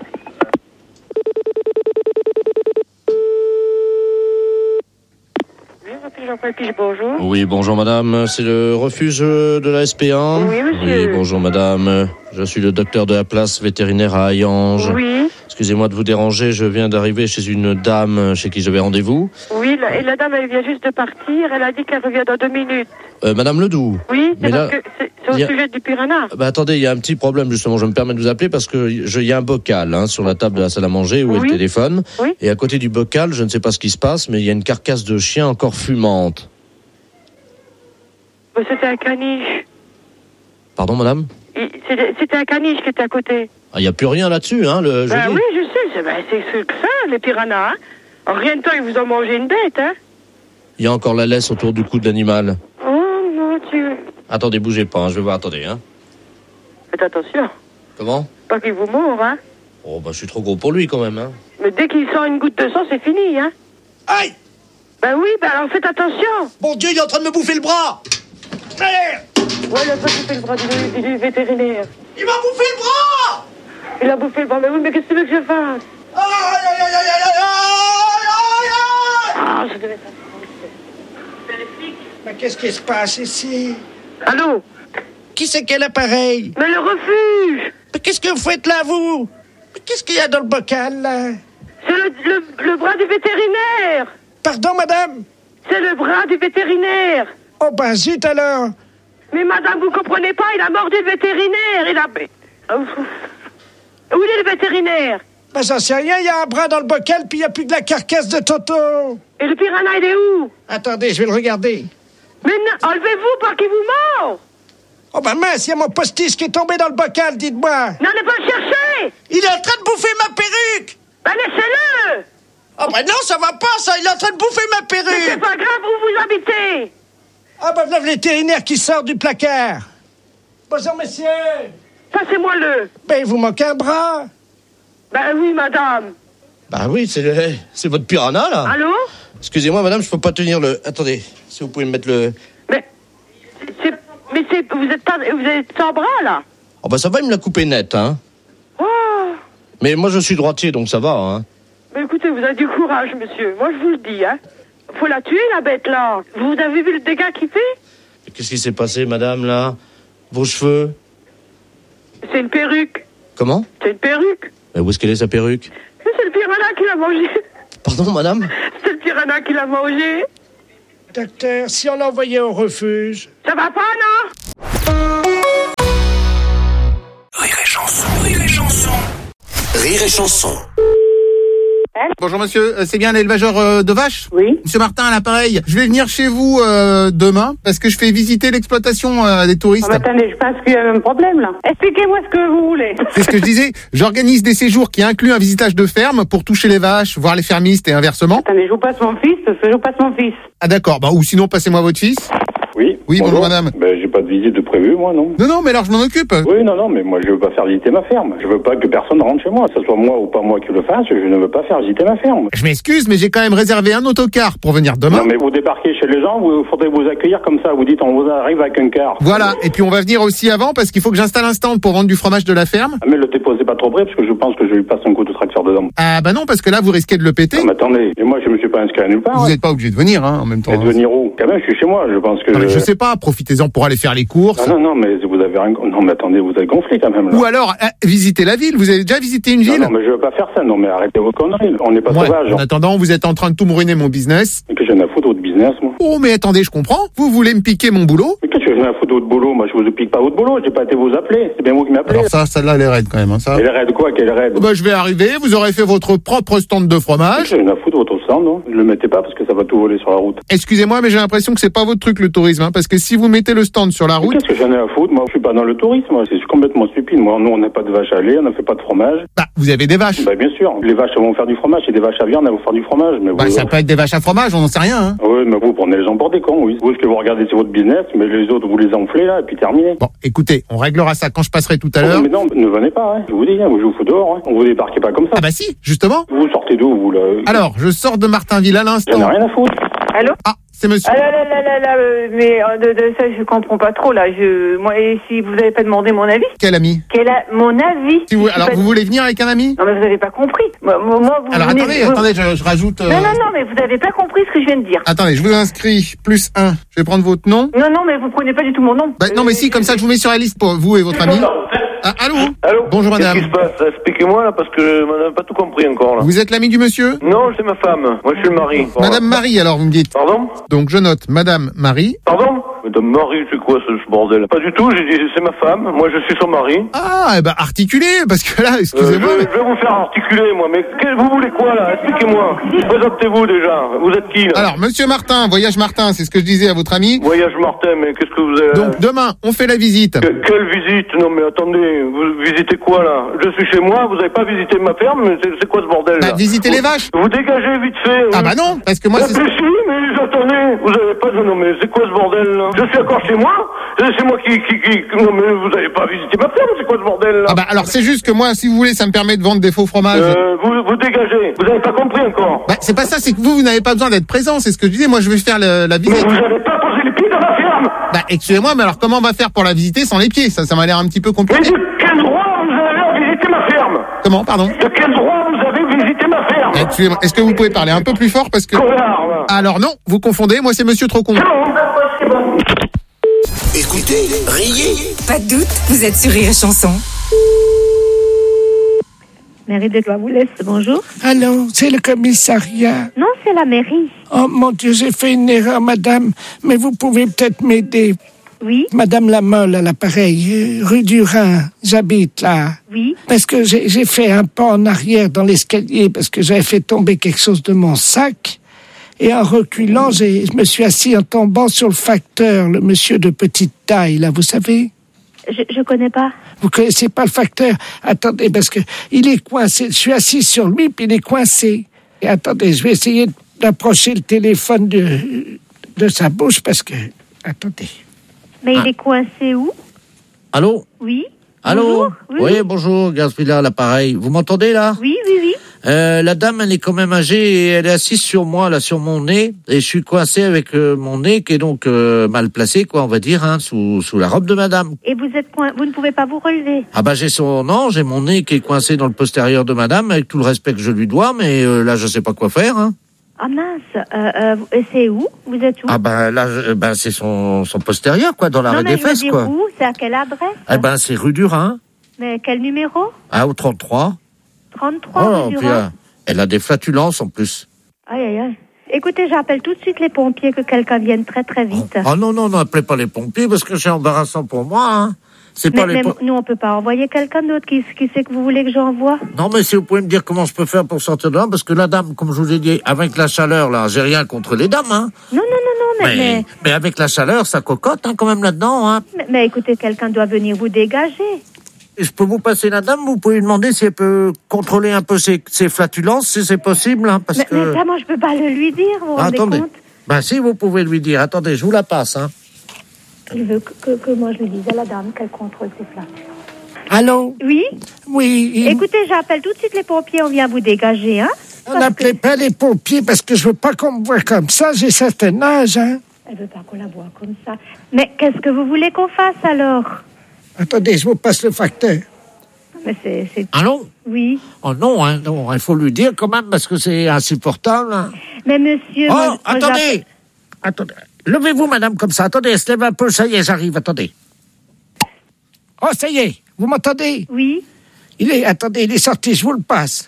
[SPEAKER 15] Bonjour.
[SPEAKER 6] Oui, bonjour madame, c'est le refuge de la SPA.
[SPEAKER 15] Oui, monsieur.
[SPEAKER 6] Oui, bonjour madame, je suis le docteur de la place vétérinaire à Hayange.
[SPEAKER 15] Oui.
[SPEAKER 6] Excusez-moi de vous déranger, je viens d'arriver chez une dame chez qui j'avais rendez-vous.
[SPEAKER 15] Oui, et la dame, elle vient juste de partir, elle a dit qu'elle revient dans 2 minutes.
[SPEAKER 6] Madame Ledoux.
[SPEAKER 15] Oui,
[SPEAKER 6] Mais
[SPEAKER 15] parce
[SPEAKER 6] là,
[SPEAKER 15] que c'est au sujet du piranha.
[SPEAKER 6] Attendez, il y a un petit problème justement, je me permets de vous appeler parce que il y a un bocal sur la table de la salle à manger où est le téléphone.
[SPEAKER 15] Oui.
[SPEAKER 6] Et à côté du bocal, je ne sais pas ce qui se passe, mais il y a une carcasse de chien encore fumante.
[SPEAKER 15] C'était un caniche.
[SPEAKER 6] Pardon madame?
[SPEAKER 15] C'était un caniche qui était à côté.
[SPEAKER 6] Il n'y a plus rien là-dessus, hein, le jeudi.
[SPEAKER 15] Oui, je sais, c'est ça, les piranhas. Hein. En rien de temps, ils vous ont mangé une bête, hein.
[SPEAKER 6] Il y a encore la laisse autour du cou de l'animal.
[SPEAKER 15] Oh, mon Dieu.
[SPEAKER 6] Attendez, bougez pas, je vais voir, attendez.
[SPEAKER 15] Faites attention.
[SPEAKER 6] Comment?
[SPEAKER 15] Pas qu'il vous mord, hein.
[SPEAKER 6] Oh, je suis trop gros pour lui, quand même, hein.
[SPEAKER 15] Mais dès qu'il sent une goutte de sang, c'est fini, hein.
[SPEAKER 12] Aïe!
[SPEAKER 15] Oui, alors faites attention.
[SPEAKER 12] Mon Dieu, il est en train de me bouffer le bras!
[SPEAKER 15] Ouais, il a pas bouffé le bras du vétérinaire.
[SPEAKER 12] Il m'a bouffé le bras!
[SPEAKER 15] Il a bouffé le bras, mais oui, mais qu'est-ce que tu veux que je fasse? Ah, je devais faire ça.
[SPEAKER 12] Mais qu'est-ce qui se passe ici?
[SPEAKER 15] Allô?
[SPEAKER 12] Qui c'est quel appareil?
[SPEAKER 15] Mais le refuge!
[SPEAKER 12] Mais qu'est-ce que vous faites là, vous? Mais qu'est-ce qu'il y a dans le bocal, là?
[SPEAKER 15] C'est le bras du vétérinaire!
[SPEAKER 12] Pardon, madame?
[SPEAKER 15] C'est le bras du vétérinaire!
[SPEAKER 12] Oh, ben zut alors!
[SPEAKER 15] Mais madame, vous comprenez pas, il a mordu le vétérinaire! Il a... Où est le vétérinaire?
[SPEAKER 12] Ben j'en sais rien, il y a un bras dans le bocal, puis il n'y a plus que la carcasse de Toto!
[SPEAKER 15] Et le piranha, il est où?
[SPEAKER 12] Attendez, je vais le regarder.
[SPEAKER 15] Mais enlevez-vous, pas qu'il vous mord!
[SPEAKER 12] Oh ben mince, il y a mon postiche qui est tombé dans le bocal, dites-moi!
[SPEAKER 15] N'allez pas le chercher!
[SPEAKER 12] Il est en train de bouffer ma perruque!
[SPEAKER 15] Ben laissez-le!
[SPEAKER 12] Oh ben non, ça va pas, ça! Il est en train de bouffer ma perruque!
[SPEAKER 15] Mais c'est pas grave, où vous habitez?
[SPEAKER 12] Ah ben voilà le vétérinaire qui sort du placard! Bonjour, messieurs!
[SPEAKER 15] Passez-moi-le!
[SPEAKER 12] Ben, il vous manque un bras!
[SPEAKER 15] Ben oui, madame!
[SPEAKER 17] Bah oui, c'est votre piranha, là.
[SPEAKER 15] Allô?
[SPEAKER 17] Excusez-moi, madame, je peux pas tenir le... Attendez, si vous pouvez me mettre le...
[SPEAKER 15] Vous êtes sans bras, là?
[SPEAKER 17] Oh bah ça va, il me l'a coupé net, hein.
[SPEAKER 15] Oh.
[SPEAKER 17] Mais moi, je suis droitier, donc ça va, hein.
[SPEAKER 15] Mais écoutez, vous avez du courage, monsieur. Moi, je vous le dis, hein. Faut la tuer, la bête, là. Vous avez vu le dégât qu'il fait?
[SPEAKER 17] Qu'est-ce qui s'est passé, madame, là? Vos cheveux?
[SPEAKER 15] C'est une perruque.
[SPEAKER 17] Comment?
[SPEAKER 15] C'est une perruque.
[SPEAKER 17] Mais où est-ce qu'elle est, sa perruque?
[SPEAKER 15] C'est le piranha qui l'a mangé.
[SPEAKER 17] Pardon, madame?
[SPEAKER 15] C'est le piranha qui l'a mangé.
[SPEAKER 12] Docteur, si on l'envoyait au refuge...
[SPEAKER 15] Ça va pas, non?
[SPEAKER 4] Rire et chanson, rire et chanson. Rire et chanson.
[SPEAKER 1] Bonjour monsieur, c'est bien l'élevageur de vaches?
[SPEAKER 10] Oui.
[SPEAKER 1] Monsieur Martin à l'appareil. Je vais venir chez vous demain parce que je fais visiter l'exploitation des touristes.
[SPEAKER 10] Oh, attendez, je pense qu'il y a un problème là. Expliquez-moi ce que vous voulez.
[SPEAKER 1] C'est ce que je disais. J'organise des séjours qui incluent un visitage de ferme pour toucher les vaches, voir les fermistes et inversement.
[SPEAKER 10] Attendez, je vous passe mon fils,
[SPEAKER 1] Ah d'accord, bah, ou sinon passez-moi votre fils.
[SPEAKER 18] Oui.
[SPEAKER 1] Oui, bonjour madame.
[SPEAKER 18] Ben, j'ai pas de visite de prévu, moi, non.
[SPEAKER 1] Non, mais alors je m'en occupe.
[SPEAKER 18] Oui, non, mais moi, je veux pas faire visiter ma ferme. Je veux pas que personne rentre chez moi. Que ce soit moi ou pas moi qui le fasse, je ne veux pas faire visiter ma ferme.
[SPEAKER 1] Je m'excuse, mais j'ai quand même réservé un autocar pour venir demain.
[SPEAKER 18] Non, mais vous débarquez chez les gens, vous faudrait vous accueillir comme ça. Vous dites, on vous arrive avec un car.
[SPEAKER 1] Voilà, et puis on va venir aussi avant parce qu'il faut que j'installe un stand pour vendre du fromage de la ferme.
[SPEAKER 18] Ah, mais le déposez pas trop près parce que je pense que je lui passe un coup de tracteur dedans.
[SPEAKER 1] Ah bah non, parce que là vous risquez de le péter.
[SPEAKER 18] Non, mais attendez, et moi je me suis pas inscrit à nulle part.
[SPEAKER 1] Vous n'êtes pas obligé de venir, hein, en même temps.
[SPEAKER 18] Et de venir où? Quand même, je suis chez moi, je pense que...
[SPEAKER 1] Non, mais je sais pas, profitez-en pour aller faire les courses.
[SPEAKER 18] Ah, non, mais vous avez rien... Non, mais attendez, vous avez gonflé quand même, là.
[SPEAKER 1] Ou alors, visitez la ville. Vous avez déjà visité une ville?
[SPEAKER 18] Non, mais je veux pas faire ça. Non, mais arrêtez vos conneries. On n'est pas sauvages.
[SPEAKER 1] En attendant, vous êtes en train de tout me ruiner mon business.
[SPEAKER 18] Mais que j'en ai à foutre votre business, moi.
[SPEAKER 1] Oh, mais attendez, je comprends. Vous voulez me piquer mon boulot?
[SPEAKER 18] Mais qu'est-ce que j'en ai à foutre votre boulot? Moi, je vous pique pas votre boulot. J'ai pas été vous appeler. C'est bien vous qui m'appelez.
[SPEAKER 1] Alors ça, celle-là, elle est raide quand même, hein, ça.
[SPEAKER 18] Elle est raide quoi? Quelle raide?
[SPEAKER 1] Bah, je vais arriver. Vous aurez fait votre propre stand de fromage.
[SPEAKER 18] J'en ai à foutre votre stand, non? Ne le mettez pas parce que ça va tout voler sur la route.
[SPEAKER 1] Excusez-moi, mais j'ai l'impression que c'est pas votre truc, le tourisme, hein, parce que si vous mettez le stand sur la route...
[SPEAKER 18] Qu'est-ce que j'en ai à foutre? Moi, je suis pas dans le tourisme. C'est complètement stupide. Moi, nous, on n'a pas de vaches à lait, on ne fait pas de fromage.
[SPEAKER 1] Bah, vous avez des vaches.
[SPEAKER 18] Bah, bien sûr. Les vaches, elles vont faire du fromage. Et des vaches à viande, elles vont faire du fromage. Mais
[SPEAKER 1] bah,
[SPEAKER 18] vous...
[SPEAKER 1] ça peut être des vaches à fromage, on n'en sait rien, hein.
[SPEAKER 18] Oui, mais vous prenez les gens pour des cons, oui. Vous, ce que vous regardez, c'est votre business, mais les autres, vous les enflez, là, et puis terminé.
[SPEAKER 1] Bon, écoutez, on réglera ça quand je passerai tout à l'heure.
[SPEAKER 18] Mais non, ne venez pas, hein. Je vous dis, hein, je vous fous dehors, hein. On vous débarquez pas comme ça.
[SPEAKER 1] Ah bah si, justement.
[SPEAKER 18] Vous sortez d'où, vous, là?
[SPEAKER 1] Alors, je sors de Martinville à l'instant.
[SPEAKER 18] J'en ai rien à foutre.
[SPEAKER 10] Allô?
[SPEAKER 1] Ah, c'est monsieur.
[SPEAKER 10] Ah là, mais de ça, je comprends pas trop, là. Moi, et si vous avez pas demandé mon avis?
[SPEAKER 1] Quel ami?
[SPEAKER 10] Mon avis.
[SPEAKER 1] Si vous, alors, vous voulez venir avec un ami?
[SPEAKER 10] Non, mais vous avez pas compris. Moi, vous
[SPEAKER 1] alors,
[SPEAKER 10] venez,
[SPEAKER 1] attendez, je rajoute...
[SPEAKER 10] Non, mais vous avez pas compris ce que je viens de dire.
[SPEAKER 1] Attendez, je vous inscris +1. Je vais prendre votre nom.
[SPEAKER 10] Non, mais vous prenez pas du tout mon nom.
[SPEAKER 1] Bah, non, mais si, comme ça, je vous mets sur la liste pour vous et votre ami. Ah, allô?
[SPEAKER 11] Allô?
[SPEAKER 1] Bonjour, madame.
[SPEAKER 11] Qu'est-ce qui se passe? Expliquez-moi, là, parce que je n'ai pas tout compris encore, là.
[SPEAKER 1] Vous êtes l'ami du monsieur?
[SPEAKER 11] Non, c'est ma femme. Moi, je suis le mari.
[SPEAKER 1] Madame Marie, alors, vous me dites.
[SPEAKER 11] Pardon?
[SPEAKER 1] Donc, je note Madame Marie.
[SPEAKER 11] Pardon? Madame Marie, c'est quoi ce bordel? Pas du tout, j'ai dit c'est ma femme, moi je suis son mari.
[SPEAKER 1] Ah, eh ben articulez, parce que là, excusez-moi.
[SPEAKER 11] Je vais vous faire articuler, moi, mais vous voulez quoi là? Expliquez-moi. Présentez-vous déjà. Vous êtes qui là?
[SPEAKER 1] Alors, monsieur Martin, Voyage Martin, c'est ce que je disais à votre ami.
[SPEAKER 11] Voyage Martin, mais qu'est-ce que vous avez...
[SPEAKER 1] Donc demain, on fait la visite.
[SPEAKER 11] Quelle visite? Non mais attendez, vous visitez quoi là? Je suis chez moi, vous avez pas visité ma ferme, mais c'est quoi ce bordel là?
[SPEAKER 1] Bah, visiter les vaches.
[SPEAKER 11] Vous dégagez vite fait.
[SPEAKER 1] Ah bah non, parce que moi c'est...
[SPEAKER 11] Mais si, mais attendez, vous avez pas... Non mais c'est quoi ce bordel là? Je suis encore chez moi? C'est moi qui... Non mais vous avez pas visité ma ferme, c'est quoi ce bordel là?
[SPEAKER 1] Ah bah alors c'est juste que moi, si vous voulez, ça me permet de vendre des faux fromages.
[SPEAKER 11] Vous dégagez, vous avez pas compris encore?
[SPEAKER 1] Bah c'est pas ça, c'est que vous n'avez pas besoin d'être présent, c'est ce que je disais, moi je vais faire la visite.
[SPEAKER 11] Mais vous avez pas posé les pieds dans ma ferme?
[SPEAKER 1] Bah excusez-moi, mais alors comment on va faire pour la visiter sans les pieds? Ça m'a l'air un petit peu compliqué.
[SPEAKER 11] Mais de quel droit vous avez visité ma ferme?
[SPEAKER 1] Comment, pardon?
[SPEAKER 11] De quel droit vous avez visité ma ferme?
[SPEAKER 1] Excusez-moi, est-ce que vous pouvez parler un peu plus fort parce que... Alors non, vous confondez, moi c'est monsieur Trocon.
[SPEAKER 4] Écoutez, riez.
[SPEAKER 19] Pas de doute, vous êtes sur Rire et Chanson.
[SPEAKER 20] Mairie de Douarnenez, bonjour.
[SPEAKER 12] Allô, c'est le commissariat.
[SPEAKER 20] Non, c'est la mairie.
[SPEAKER 12] Oh mon Dieu, j'ai fait une erreur, madame. Mais vous pouvez peut-être m'aider.
[SPEAKER 20] Oui.
[SPEAKER 12] Madame Lamolle à l'appareil, rue du Rhin, j'habite là.
[SPEAKER 20] Oui.
[SPEAKER 12] Parce que j'ai fait un pas en arrière dans l'escalier parce que j'avais fait tomber quelque chose de mon sac. Et en reculant, je me suis assis en tombant sur le facteur, le monsieur de petite taille, là, vous savez?
[SPEAKER 20] Je connais pas.
[SPEAKER 12] Vous connaissez pas le facteur? Attendez, parce que il est coincé. Je suis assis sur lui, puis il est coincé. Et attendez, je vais essayer d'approcher le téléphone de sa bouche, parce que... Attendez.
[SPEAKER 20] Mais il est coincé où?
[SPEAKER 6] Allô?
[SPEAKER 20] Oui.
[SPEAKER 6] Allô?
[SPEAKER 20] Bonjour.
[SPEAKER 6] Oui, bonjour, Gaspilla à l'appareil. Vous m'entendez, là?
[SPEAKER 20] Oui.
[SPEAKER 12] La dame, elle est quand même âgée et elle est assise sur moi, là, sur mon nez. Et je suis coincé avec mon nez qui est donc mal placé, quoi, on va dire, hein, sous la robe de madame.
[SPEAKER 20] Et vous ne pouvez pas vous relever.
[SPEAKER 12] Ah bah j'ai mon nez qui est coincé dans le postérieur de madame, avec tout le respect que je lui dois, mais là, je sais pas quoi faire, hein.
[SPEAKER 20] Ah mince, c'est où? Vous êtes où?
[SPEAKER 12] Ah bah là, c'est son postérieur, quoi, dans l'arrêt des fesses, quoi.
[SPEAKER 20] Où? C'est à quelle adresse?
[SPEAKER 12] Eh ben, c'est rue du Rhin.
[SPEAKER 20] Mais quel numéro?
[SPEAKER 12] Ah, au 33.
[SPEAKER 20] 33, rue du Rhin.
[SPEAKER 12] Elle a des flatulences, en plus.
[SPEAKER 20] Aïe, aïe, aïe. Écoutez, j'appelle tout de suite les pompiers, que quelqu'un vienne très, très vite.
[SPEAKER 12] Oh non, appelez pas les pompiers, parce que c'est embarrassant pour moi, hein.
[SPEAKER 20] Mais nous, on peut pas envoyer quelqu'un d'autre. Qui c'est que vous voulez que j'envoie?
[SPEAKER 12] Non, mais si vous pouvez me dire comment je peux faire pour sortir de là, parce que la dame, comme je vous ai dit, avec la chaleur, là, j'ai rien contre les dames, hein.
[SPEAKER 20] Non, mais
[SPEAKER 12] avec la chaleur, ça cocotte, hein, quand même, là-dedans, hein.
[SPEAKER 20] Mais écoutez, quelqu'un doit venir vous dégager.
[SPEAKER 12] Et je peux vous passer la dame, vous pouvez lui demander si elle peut contrôler un peu ses flatulences, si c'est possible, hein, parce que...
[SPEAKER 20] Mais ça, moi, je peux pas le lui dire, vous vous rendez compte?
[SPEAKER 12] Ben si, vous pouvez lui dire. Attendez, je vous la passe, hein.
[SPEAKER 20] Il veut que moi je lui dise à la dame qu'elle contrôle ses flatulences.
[SPEAKER 12] Allô?
[SPEAKER 20] Oui?
[SPEAKER 12] Oui.
[SPEAKER 20] Écoutez, j'appelle tout de suite les pompiers, on vient vous dégager, hein?
[SPEAKER 12] N'appelez pas les pompiers parce que je veux pas qu'on me voie comme ça, j'ai certain âge, hein.
[SPEAKER 20] Elle veut pas qu'on la voie comme ça. Mais qu'est-ce que vous voulez qu'on fasse alors?
[SPEAKER 12] Attendez, je vous passe le facteur.
[SPEAKER 20] Mais c'est...
[SPEAKER 12] Allô?
[SPEAKER 20] Oui.
[SPEAKER 12] Oh non, hein, non, il faut lui dire quand même parce que c'est insupportable. Hein.
[SPEAKER 20] Mais monsieur...
[SPEAKER 12] Oh, attendez! Levez-vous, madame, comme ça. Attendez, elle se lève un peu, ça y est, j'arrive, attendez. Oh, ça y est, vous m'entendez?
[SPEAKER 20] Oui.
[SPEAKER 12] Il est sorti, je vous le passe.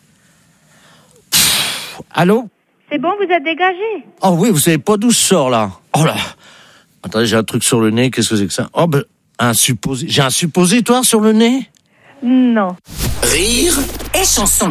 [SPEAKER 12] Allô?
[SPEAKER 20] C'est bon, vous êtes dégagé?
[SPEAKER 12] Oh oui, vous savez pas d'où je sors, là. Oh là. Attendez, j'ai un truc sur le nez, qu'est-ce que c'est que ça? Oh, j'ai un suppositoire sur le nez?
[SPEAKER 20] Non.
[SPEAKER 4] Rire
[SPEAKER 19] et chanson.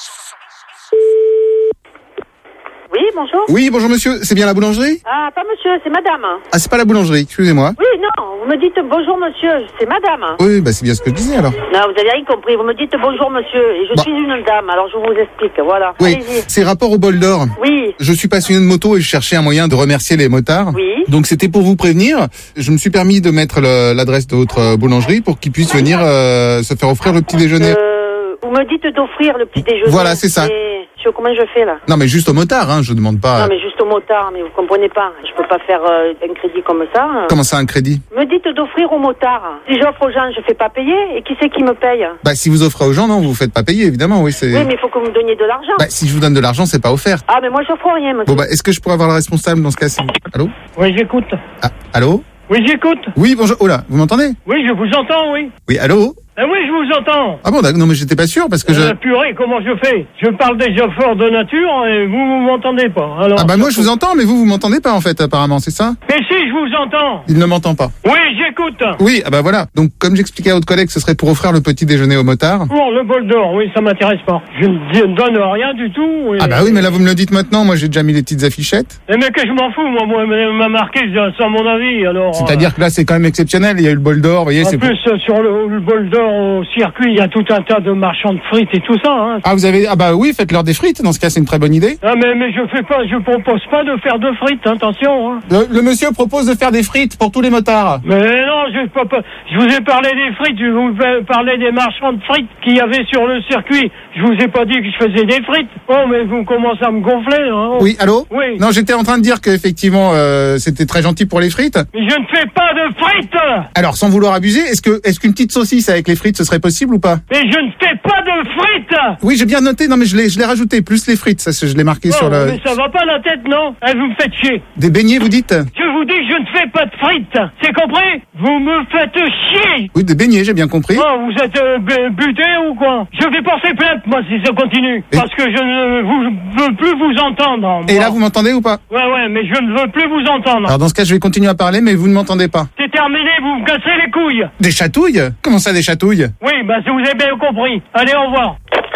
[SPEAKER 15] Oui, bonjour.
[SPEAKER 1] Oui, bonjour monsieur, c'est bien la boulangerie?
[SPEAKER 15] Ah, pas monsieur, c'est madame.
[SPEAKER 1] Ah, c'est pas la boulangerie, excusez-moi.
[SPEAKER 15] Oui, non, vous me dites bonjour monsieur, c'est madame.
[SPEAKER 1] Oui, bah c'est bien ce que je disais alors.
[SPEAKER 15] Non, vous avez rien compris, vous me dites bonjour monsieur, et je suis une dame, alors je vous explique, voilà.
[SPEAKER 1] Oui,
[SPEAKER 15] allez-y.
[SPEAKER 1] c'est rapport au bol d'or.
[SPEAKER 15] Oui.
[SPEAKER 1] Je suis passionné de moto et je cherchais un moyen de remercier les motards.
[SPEAKER 15] Oui.
[SPEAKER 1] Donc c'était pour vous prévenir. Je me suis permis de mettre l'adresse de votre boulangerie pour qu'ils puissent venir se faire offrir le petit déjeuner.
[SPEAKER 15] Vous me dites d'offrir le petit déjeuner.
[SPEAKER 1] Voilà, c'est ça.
[SPEAKER 15] Comment je fais là?
[SPEAKER 1] Non, mais juste aux motards, hein, je demande pas.
[SPEAKER 15] Non, mais juste aux motards, mais vous comprenez pas. Je peux pas faire un crédit comme ça.
[SPEAKER 1] Comment ça, un crédit?
[SPEAKER 15] Me dites d'offrir aux motards. Si j'offre aux gens, je fais pas payer. Et qui c'est qui me paye?
[SPEAKER 1] Bah, si vous offrez aux gens, non, vous faites pas payer, évidemment, oui, c'est...
[SPEAKER 15] Oui, mais il faut que vous me donniez de l'argent.
[SPEAKER 1] Bah, si je vous donne de l'argent, c'est pas offert.
[SPEAKER 15] Ah, mais moi, j'offre rien, monsieur.
[SPEAKER 1] Bon, bah, est-ce que je pourrais avoir le responsable dans ce cas-ci? Allô?
[SPEAKER 14] Oui, j'écoute.
[SPEAKER 1] Ah, allô?
[SPEAKER 14] Oui, j'écoute.
[SPEAKER 1] Oui, bonjour. Oh là, vous m'entendez?
[SPEAKER 14] Oui, je vous entends, oui.
[SPEAKER 1] Oui, allô?
[SPEAKER 14] Oui, je vous entends.
[SPEAKER 1] Ah bon, non, mais j'étais pas sûr parce que
[SPEAKER 14] Purée, comment je fais? Je parle déjà fort de nature et vous m'entendez pas. Alors,
[SPEAKER 1] ah bah moi je vous entends, mais vous m'entendez pas en fait, apparemment, c'est ça?
[SPEAKER 14] Mais si, je vous entends.
[SPEAKER 1] Il ne m'entend pas.
[SPEAKER 14] Oui, j'écoute.
[SPEAKER 1] Oui, ah bah voilà. Donc comme j'expliquais à votre collègue, ce serait pour offrir le petit déjeuner aux motards.
[SPEAKER 14] Pour le bol d'or, oui, ça m'intéresse pas. Je ne donne rien du tout.
[SPEAKER 1] Ah bah oui, mais là vous me le dites maintenant, moi j'ai déjà mis les petites affichettes.
[SPEAKER 14] Mais que je m'en fous, moi m'a marqué sans mon avis, alors...
[SPEAKER 1] C'est-à-dire que là c'est quand même exceptionnel, il y a eu le bol d'or, vous voyez, c'est...
[SPEAKER 14] En plus, sur le bol d'or au circuit, il y a tout un tas de marchands de frites et tout ça, hein.
[SPEAKER 1] Ah, ah bah oui, faites-leur des frites, dans ce cas c'est une très bonne idée.
[SPEAKER 14] Ah mais je propose pas de faire de frites, attention, hein.
[SPEAKER 1] Le monsieur propose de faire des frites pour tous les motards.
[SPEAKER 14] Mais non, je vous ai parlé des frites, je vous parlais des marchands de frites qu'il y avait sur le circuit. Je vous ai pas dit que je faisais des frites. Oh, mais vous commencez à me gonfler, hein.
[SPEAKER 1] Oui, allô?
[SPEAKER 14] Oui.
[SPEAKER 1] Non, j'étais en train de dire qu'effectivement, c'était très gentil pour les frites.
[SPEAKER 14] Mais je ne fais pas de frites!
[SPEAKER 1] Alors, sans vouloir abuser, est-ce qu'une petite saucisse avec les frites, ce serait possible ou pas?
[SPEAKER 14] Mais je ne fais pas de frites!
[SPEAKER 1] Oui, j'ai bien noté, non mais je l'ai rajouté, plus les frites, ça je l'ai marqué sur le...
[SPEAKER 14] Mais ça va pas la tête, non? Vous me faites chier.
[SPEAKER 1] Des beignets, vous dites?
[SPEAKER 14] Je vous dis que je ne fais pas de frites, c'est compris? Vous me faites chier!
[SPEAKER 1] Oui, des beignets, j'ai bien compris.
[SPEAKER 14] Oh, vous êtes buté ou quoi? Je vais porter plainte, moi, si ça continue. Parce que je ne veux plus vous entendre. Moi.
[SPEAKER 1] Et là, vous m'entendez ou pas?
[SPEAKER 14] Ouais, mais je ne veux plus vous entendre.
[SPEAKER 1] Alors dans ce cas, je vais continuer à parler, mais vous ne m'entendez pas.
[SPEAKER 14] C'est terminé, vous me cassez les couilles.
[SPEAKER 1] Des chatouilles? Comment ça, des chatouilles?
[SPEAKER 14] Oui, si vous avez bien compris. Allez, au revoir.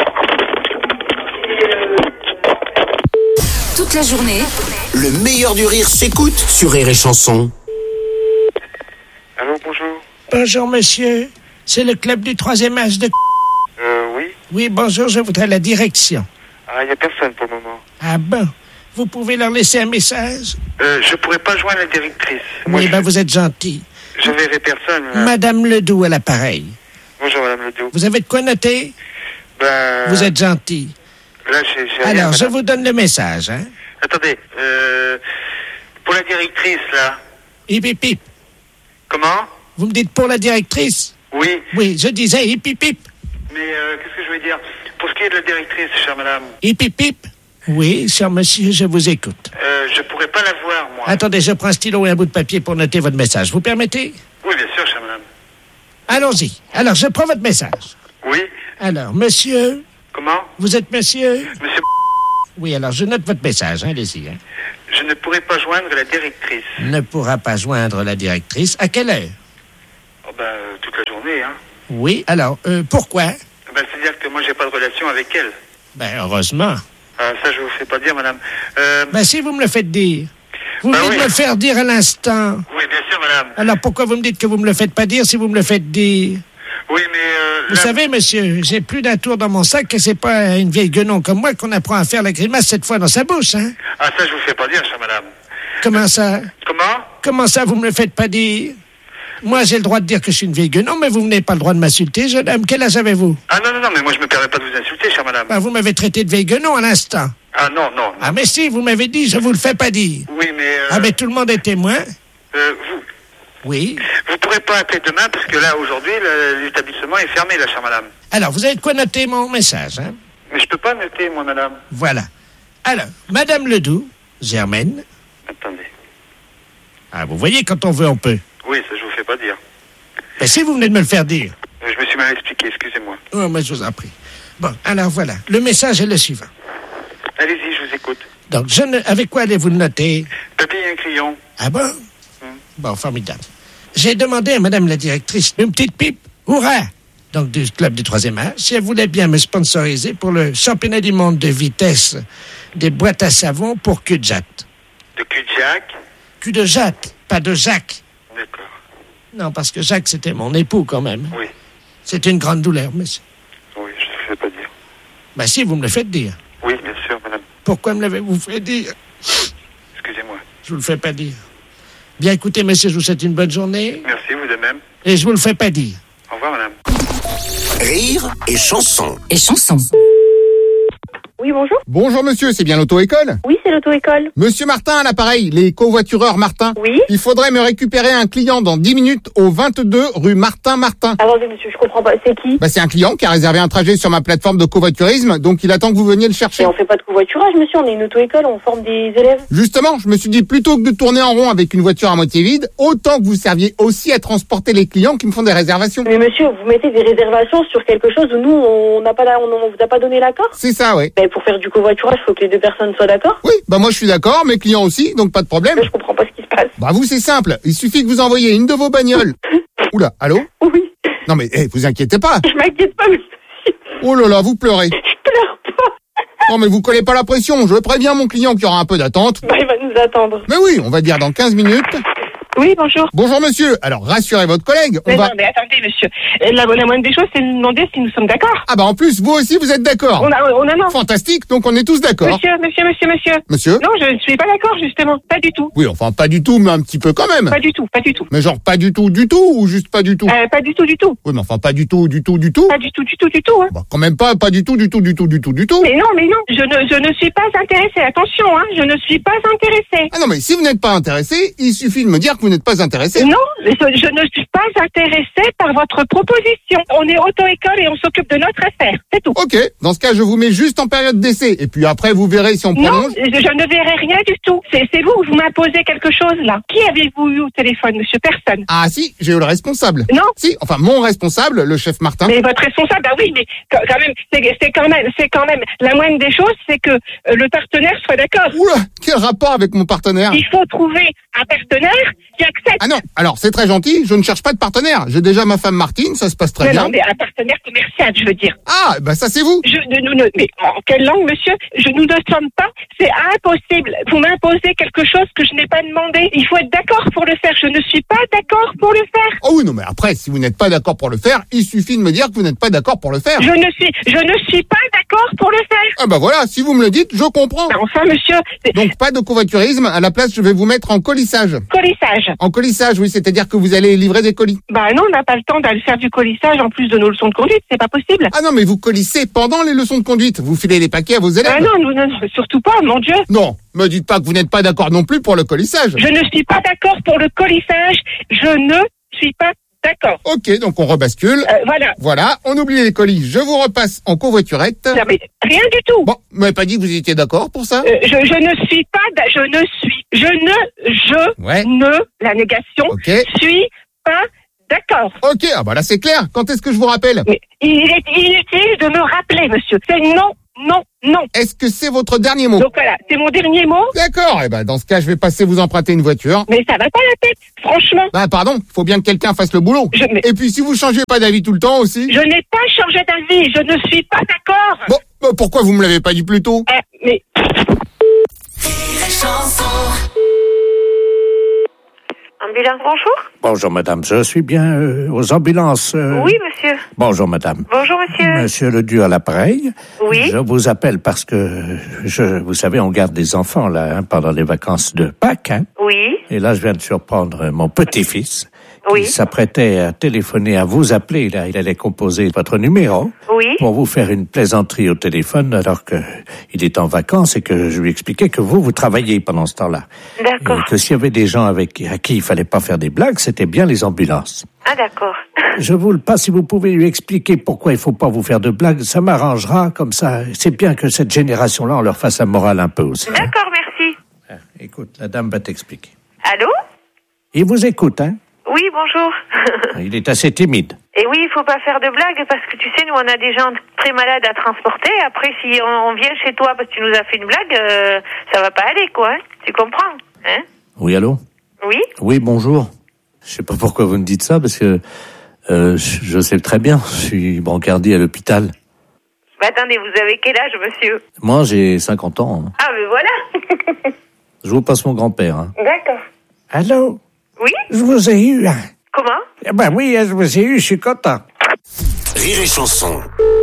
[SPEAKER 19] Toute la journée,
[SPEAKER 4] le meilleur du rire s'écoute sur Rire et Chanson.
[SPEAKER 21] Allô, bonjour.
[SPEAKER 12] Bonjour, monsieur. C'est le club du 3e âge de...
[SPEAKER 21] Oui.
[SPEAKER 12] Oui, bonjour, je voudrais la direction.
[SPEAKER 21] Ah, il n'y a personne pour le moment.
[SPEAKER 12] Ah bon? Vous pouvez leur laisser un message?
[SPEAKER 21] Je pourrais pas joindre la directrice.
[SPEAKER 12] Oui, vous êtes gentil.
[SPEAKER 21] Je verrai personne. Là.
[SPEAKER 12] Madame Ledoux à l'appareil.
[SPEAKER 21] Bonjour, Madame Ledoux.
[SPEAKER 12] Vous avez de quoi noter? Vous êtes gentil.
[SPEAKER 21] Là, j'ai rien,
[SPEAKER 12] Alors, je
[SPEAKER 21] madame.
[SPEAKER 12] vous donne le message, hein.
[SPEAKER 21] Attendez, pour la directrice, là.
[SPEAKER 12] Hip, hip, hip.
[SPEAKER 21] Comment?
[SPEAKER 12] Vous me dites pour la directrice?
[SPEAKER 21] Oui.
[SPEAKER 12] Oui, je disais hip, hip, hip.
[SPEAKER 21] Mais qu'est-ce que je veux dire? Pour ce qui est de la directrice, chère madame,
[SPEAKER 12] Hip, hip, hip. Oui, cher monsieur, je vous écoute.
[SPEAKER 21] je pourrais pas la voir, moi.
[SPEAKER 12] Attendez, je prends un stylo et un bout de papier pour noter votre message. Vous permettez?
[SPEAKER 21] Oui, bien sûr, chère madame.
[SPEAKER 12] Allons-y. Alors, je prends votre message.
[SPEAKER 21] Oui.
[SPEAKER 12] Alors, monsieur...
[SPEAKER 21] Comment?
[SPEAKER 12] Vous êtes monsieur?
[SPEAKER 21] Monsieur...
[SPEAKER 12] Oui, alors, je note votre message, hein, allez-y. Hein.
[SPEAKER 21] Je ne pourrais pas joindre la directrice.
[SPEAKER 12] Ne pourra pas joindre la directrice. À quelle heure?
[SPEAKER 21] Oh, toute la journée, hein.
[SPEAKER 12] Oui, alors, pourquoi?
[SPEAKER 21] C'est-à-dire que moi, j'ai pas de relation avec elle.
[SPEAKER 12] Heureusement.
[SPEAKER 21] Ça, je vous fais pas dire, madame.
[SPEAKER 12] Si vous me le faites dire. Vous venez de me le faire dire à l'instant.
[SPEAKER 21] Oui, bien sûr, madame.
[SPEAKER 12] Alors, pourquoi vous me dites que vous me le faites pas dire si vous me le faites dire?
[SPEAKER 21] Oui, mais...
[SPEAKER 12] Vous savez, monsieur, j'ai plus d'un tour dans mon sac et c'est pas une vieille guenon comme moi qu'on apprend à faire la grimace cette fois dans sa bouche, hein?
[SPEAKER 21] Ah, ça, je vous fais pas dire, chère madame.
[SPEAKER 12] Comment ça?
[SPEAKER 21] Comment?
[SPEAKER 12] Comment ça, vous me le faites pas dire? Moi, j'ai le droit de dire que je suis une vieille guenon, mais vous n'avez pas le droit de m'insulter, jeune homme. Quel âge avez-vous?
[SPEAKER 21] Ah, non, mais moi, je me permets pas de vous insulter, chère madame.
[SPEAKER 12] Vous m'avez traité de vieille guenon à l'instant.
[SPEAKER 21] Ah, non.
[SPEAKER 12] Ah, mais si, vous m'avez dit, je vous le fais pas dire.
[SPEAKER 21] Oui, mais...
[SPEAKER 12] Ah, mais tout le monde est témoin.
[SPEAKER 21] Vous...
[SPEAKER 12] Oui.
[SPEAKER 21] Vous pourrez pas appeler demain parce que là, aujourd'hui, l'établissement est fermé, là, chère madame.
[SPEAKER 12] Alors, vous avez de quoi noter mon message, hein?
[SPEAKER 21] Mais je peux pas noter, moi, madame.
[SPEAKER 12] Voilà. Alors, Madame Ledoux, Germaine.
[SPEAKER 21] Attendez.
[SPEAKER 12] Ah, vous voyez, quand on veut, on peut.
[SPEAKER 21] Oui, ça, je vous fais pas dire.
[SPEAKER 12] Mais si vous venez de me le faire dire.
[SPEAKER 21] Je me suis mal expliqué, excusez-moi.
[SPEAKER 12] Oh, mais je vous en prie. Bon, alors voilà. Le message est le suivant.
[SPEAKER 21] Allez-y, je vous écoute.
[SPEAKER 12] Donc, avec quoi allez-vous le noter?
[SPEAKER 21] Papier et un crayon.
[SPEAKER 12] Ah bon? Bon, formidable. J'ai demandé à madame la directrice une petite pipe. Hurrah! Donc, du club du 3e âge, si elle voulait bien me sponsoriser pour le championnat du monde de vitesse des boîtes à savon pour cul de jatte.
[SPEAKER 21] De cul de Jacques?
[SPEAKER 12] Cul de jatte, pas de Jacques.
[SPEAKER 21] D'accord.
[SPEAKER 12] Non, parce que Jacques, c'était mon époux quand même.
[SPEAKER 21] Oui.
[SPEAKER 12] C'est une grande douleur, monsieur.
[SPEAKER 21] Oui, je ne fais pas dire.
[SPEAKER 12] Si, vous me le faites dire.
[SPEAKER 21] Oui, bien sûr, madame.
[SPEAKER 12] Pourquoi me l'avez-vous fait dire?
[SPEAKER 21] Excusez-moi.
[SPEAKER 12] Je vous le fais pas dire. Bien, écoutez, monsieur, je vous souhaite une bonne journée.
[SPEAKER 21] Merci, vous de même.
[SPEAKER 12] Et je vous le fais pas dire.
[SPEAKER 21] Au revoir, madame.
[SPEAKER 4] Rire et chanson.
[SPEAKER 19] Et chanson.
[SPEAKER 13] Oui, bonjour.
[SPEAKER 1] Bonjour monsieur, c'est bien l'auto-école?
[SPEAKER 13] Oui, c'est l'auto-école.
[SPEAKER 1] Monsieur Martin à l'appareil, les covoitureurs Martin.
[SPEAKER 13] Oui.
[SPEAKER 1] Il faudrait me récupérer un client dans 10 minutes au 22 rue Martin.
[SPEAKER 13] Attendez, monsieur, je comprends pas. C'est qui?
[SPEAKER 1] C'est un client qui a réservé un trajet sur ma plateforme de covoiturisme, donc il attend que vous veniez le chercher.
[SPEAKER 13] Et on fait pas de covoiturage, monsieur, on est une auto-école, on forme des élèves.
[SPEAKER 1] Justement, je me suis dit, plutôt que de tourner en rond avec une voiture à moitié vide, autant que vous serviez aussi à transporter les clients qui me font des réservations.
[SPEAKER 13] Mais monsieur, vous mettez des réservations sur quelque chose où nous, on vous a pas donné l'accord?
[SPEAKER 1] C'est ça, oui.
[SPEAKER 13] Pour faire du covoiturage, faut que les deux personnes soient d'accord.
[SPEAKER 1] Oui, moi je suis d'accord, mes clients aussi, donc pas de problème.
[SPEAKER 13] Mais je comprends pas ce qui se passe.
[SPEAKER 1] Vous, c'est simple, il suffit que vous envoyiez une de vos bagnoles. Oula, allô?
[SPEAKER 13] Oui.
[SPEAKER 1] Non mais, vous inquiétez pas.
[SPEAKER 13] Je m'inquiète pas, monsieur.
[SPEAKER 1] Oh là là, vous pleurez.
[SPEAKER 13] Je pleure pas.
[SPEAKER 1] Non mais vous collez pas la pression, je préviens mon client qu'il y aura un peu d'attente.
[SPEAKER 13] Il va nous attendre.
[SPEAKER 1] Mais oui, on va dire dans 15 minutes.
[SPEAKER 10] Oui, bonjour.
[SPEAKER 1] Bonjour monsieur, alors rassurez votre collègue.
[SPEAKER 10] Mais non, mais attendez, monsieur. La moindre des choses, c'est de nous demander si nous sommes d'accord.
[SPEAKER 1] En plus, vous aussi, vous êtes d'accord.
[SPEAKER 10] On a non.
[SPEAKER 1] Fantastique, donc on est tous d'accord.
[SPEAKER 10] Monsieur.
[SPEAKER 1] Monsieur?
[SPEAKER 10] Non, je ne suis pas d'accord, justement. Pas du tout.
[SPEAKER 1] Oui, enfin, pas du tout, mais un petit peu quand même.
[SPEAKER 10] Pas du tout.
[SPEAKER 1] Mais genre pas du tout, ou juste pas du tout?
[SPEAKER 10] Pas du tout.
[SPEAKER 1] Oui, mais enfin, pas du tout.
[SPEAKER 10] Pas du tout, hein.
[SPEAKER 1] Quand même pas du tout.
[SPEAKER 10] Mais non. Je ne suis pas intéressée. Attention, hein. Je ne suis pas intéressée.
[SPEAKER 1] Ah non, mais si vous n'êtes pas intéressé, il suffit de me dire que vous n'êtes pas intéressé.
[SPEAKER 10] Non, je ne suis pas intéressée par votre proposition. On est auto-école et on s'occupe de notre affaire. C'est tout.
[SPEAKER 1] Ok. Dans ce cas, je vous mets juste en période d'essai. Et puis après, vous verrez si on prolonge.
[SPEAKER 10] Non, je ne verrai rien du tout. C'est vous m'imposez quelque chose, là. Qui avez-vous eu au téléphone, monsieur? Personne.
[SPEAKER 1] Ah si, j'ai eu le responsable.
[SPEAKER 10] Non.
[SPEAKER 1] Si, enfin, mon responsable, le chef Martin.
[SPEAKER 10] Mais votre responsable, oui, mais quand même, c'est quand même, la moindre des choses, c'est que le partenaire soit d'accord.
[SPEAKER 1] Oula, quel rapport avec mon partenaire?
[SPEAKER 10] Il faut trouver un partenaire qui accepte.
[SPEAKER 1] Ah non, alors c'est très gentil, je ne cherche pas de partenaire. J'ai déjà ma femme Martine, ça se passe très bien.
[SPEAKER 10] Non, mais un partenaire commercial, je veux dire.
[SPEAKER 1] Ah, ça c'est vous.
[SPEAKER 10] Mais en quelle langue, monsieur? Nous ne sommes pas, c'est impossible. Vous m'imposez quelque chose que je n'ai pas demandé. Il faut être d'accord pour le faire. Je ne suis pas d'accord pour le faire.
[SPEAKER 1] Oh oui, non, mais après, si vous n'êtes pas d'accord pour le faire, il suffit de me dire que vous n'êtes pas d'accord pour le faire.
[SPEAKER 10] Je ne suis pas d'accord pour le faire.
[SPEAKER 1] Ah voilà, si vous me le dites, je comprends.
[SPEAKER 10] Enfin, monsieur.
[SPEAKER 1] Donc pas de covoiturisme, à la place, je vais vous mettre en colissage.
[SPEAKER 10] Colissage. colissage.
[SPEAKER 1] En colissage, oui, c'est-à-dire que vous allez livrer des colis.
[SPEAKER 10] Bah non, on n'a pas le temps d'aller faire du colissage en plus de nos leçons de conduite, c'est pas possible.
[SPEAKER 1] Ah non, mais vous colissez pendant les leçons de conduite. Vous filez les paquets à vos élèves.
[SPEAKER 10] Ah non, surtout pas, mon Dieu.
[SPEAKER 1] Non, me dites pas que vous n'êtes pas d'accord non plus pour le colissage.
[SPEAKER 10] Je ne suis pas d'accord pour le colissage. Je ne suis pas d'accord.
[SPEAKER 1] Ok, donc on rebascule.
[SPEAKER 10] Voilà.
[SPEAKER 1] Voilà, on oublie les colis. Je vous repasse en covoiturette.
[SPEAKER 10] Non, mais rien du tout.
[SPEAKER 1] Bon, vous m'avez pas dit que vous étiez d'accord pour ça?
[SPEAKER 10] Je ne suis pas, la négation, suis pas d'accord.
[SPEAKER 1] Ok, ah bah là c'est clair. Quand est-ce que je vous rappelle?
[SPEAKER 10] Mais il est inutile de me rappeler, monsieur. C'est non.
[SPEAKER 1] Est-ce que c'est votre dernier mot?
[SPEAKER 10] Donc voilà, c'est mon dernier mot.
[SPEAKER 1] D'accord, et ben dans ce cas, je vais passer vous emprunter une voiture.
[SPEAKER 10] Mais ça va pas la tête, franchement.
[SPEAKER 1] Bah pardon, faut bien que quelqu'un fasse le boulot. Et puis si vous changez pas d'avis tout le temps aussi.
[SPEAKER 10] Je n'ai pas changé d'avis, je ne suis pas d'accord.
[SPEAKER 1] Bon, bah, pourquoi vous me l'avez pas dit plus tôt?
[SPEAKER 10] Mais...
[SPEAKER 5] Ambulance, bonjour.
[SPEAKER 12] Bonjour, madame. Je suis bien aux ambulances.
[SPEAKER 5] Oui, monsieur.
[SPEAKER 12] Bonjour, madame.
[SPEAKER 5] Bonjour, monsieur.
[SPEAKER 12] Monsieur Ledoux à l'appareil.
[SPEAKER 5] Oui.
[SPEAKER 12] Je vous appelle parce que, vous savez, on garde des enfants, là, pendant les vacances de Pâques,
[SPEAKER 5] Oui.
[SPEAKER 12] Et là, je viens de surprendre mon petit-fils.
[SPEAKER 5] Oui.
[SPEAKER 12] Il s'apprêtait à téléphoner, à vous appeler, là. Il allait composer votre numéro.
[SPEAKER 5] Oui.
[SPEAKER 12] Pour vous faire une plaisanterie au téléphone, alors que il est en vacances et que je lui expliquais que vous travaillez pendant ce temps-là.
[SPEAKER 5] D'accord.
[SPEAKER 12] Et que s'il y avait des gens à qui il fallait pas faire des blagues, c'était bien les ambulances.
[SPEAKER 5] Ah, d'accord.
[SPEAKER 12] Je vous le passe, si vous pouvez lui expliquer pourquoi il faut pas vous faire de blagues, ça m'arrangera, comme ça. C'est bien que cette génération-là, on leur fasse la morale un peu aussi.
[SPEAKER 5] D'accord, merci.
[SPEAKER 12] Écoute, la dame va t'expliquer.
[SPEAKER 5] Allô?
[SPEAKER 12] Il vous écoute, hein?
[SPEAKER 5] Oui, bonjour.
[SPEAKER 12] Il est assez timide.
[SPEAKER 5] Et oui, il faut pas faire de blagues parce que tu sais, nous, on a des gens très malades à transporter. Après, si on vient chez toi parce que tu nous as fait une blague, ça va pas aller, quoi. Hein? Tu comprends? Hein?
[SPEAKER 12] Oui, allô?
[SPEAKER 5] Oui?
[SPEAKER 12] Oui, bonjour. Je sais pas pourquoi vous me dites ça, parce que je sais très bien, je suis brancardier à l'hôpital.
[SPEAKER 5] Bah attendez, vous avez quel âge, monsieur?
[SPEAKER 12] Moi, j'ai 50 ans.
[SPEAKER 5] Ah, mais voilà.
[SPEAKER 12] Je vous passe mon grand-père. Hein.
[SPEAKER 5] D'accord.
[SPEAKER 12] Allô?
[SPEAKER 20] Oui? Je vous ai eu. Hein.
[SPEAKER 5] Comment?
[SPEAKER 20] Eh ben oui, je vous ai eu, je suis content.
[SPEAKER 4] Rire et chanson.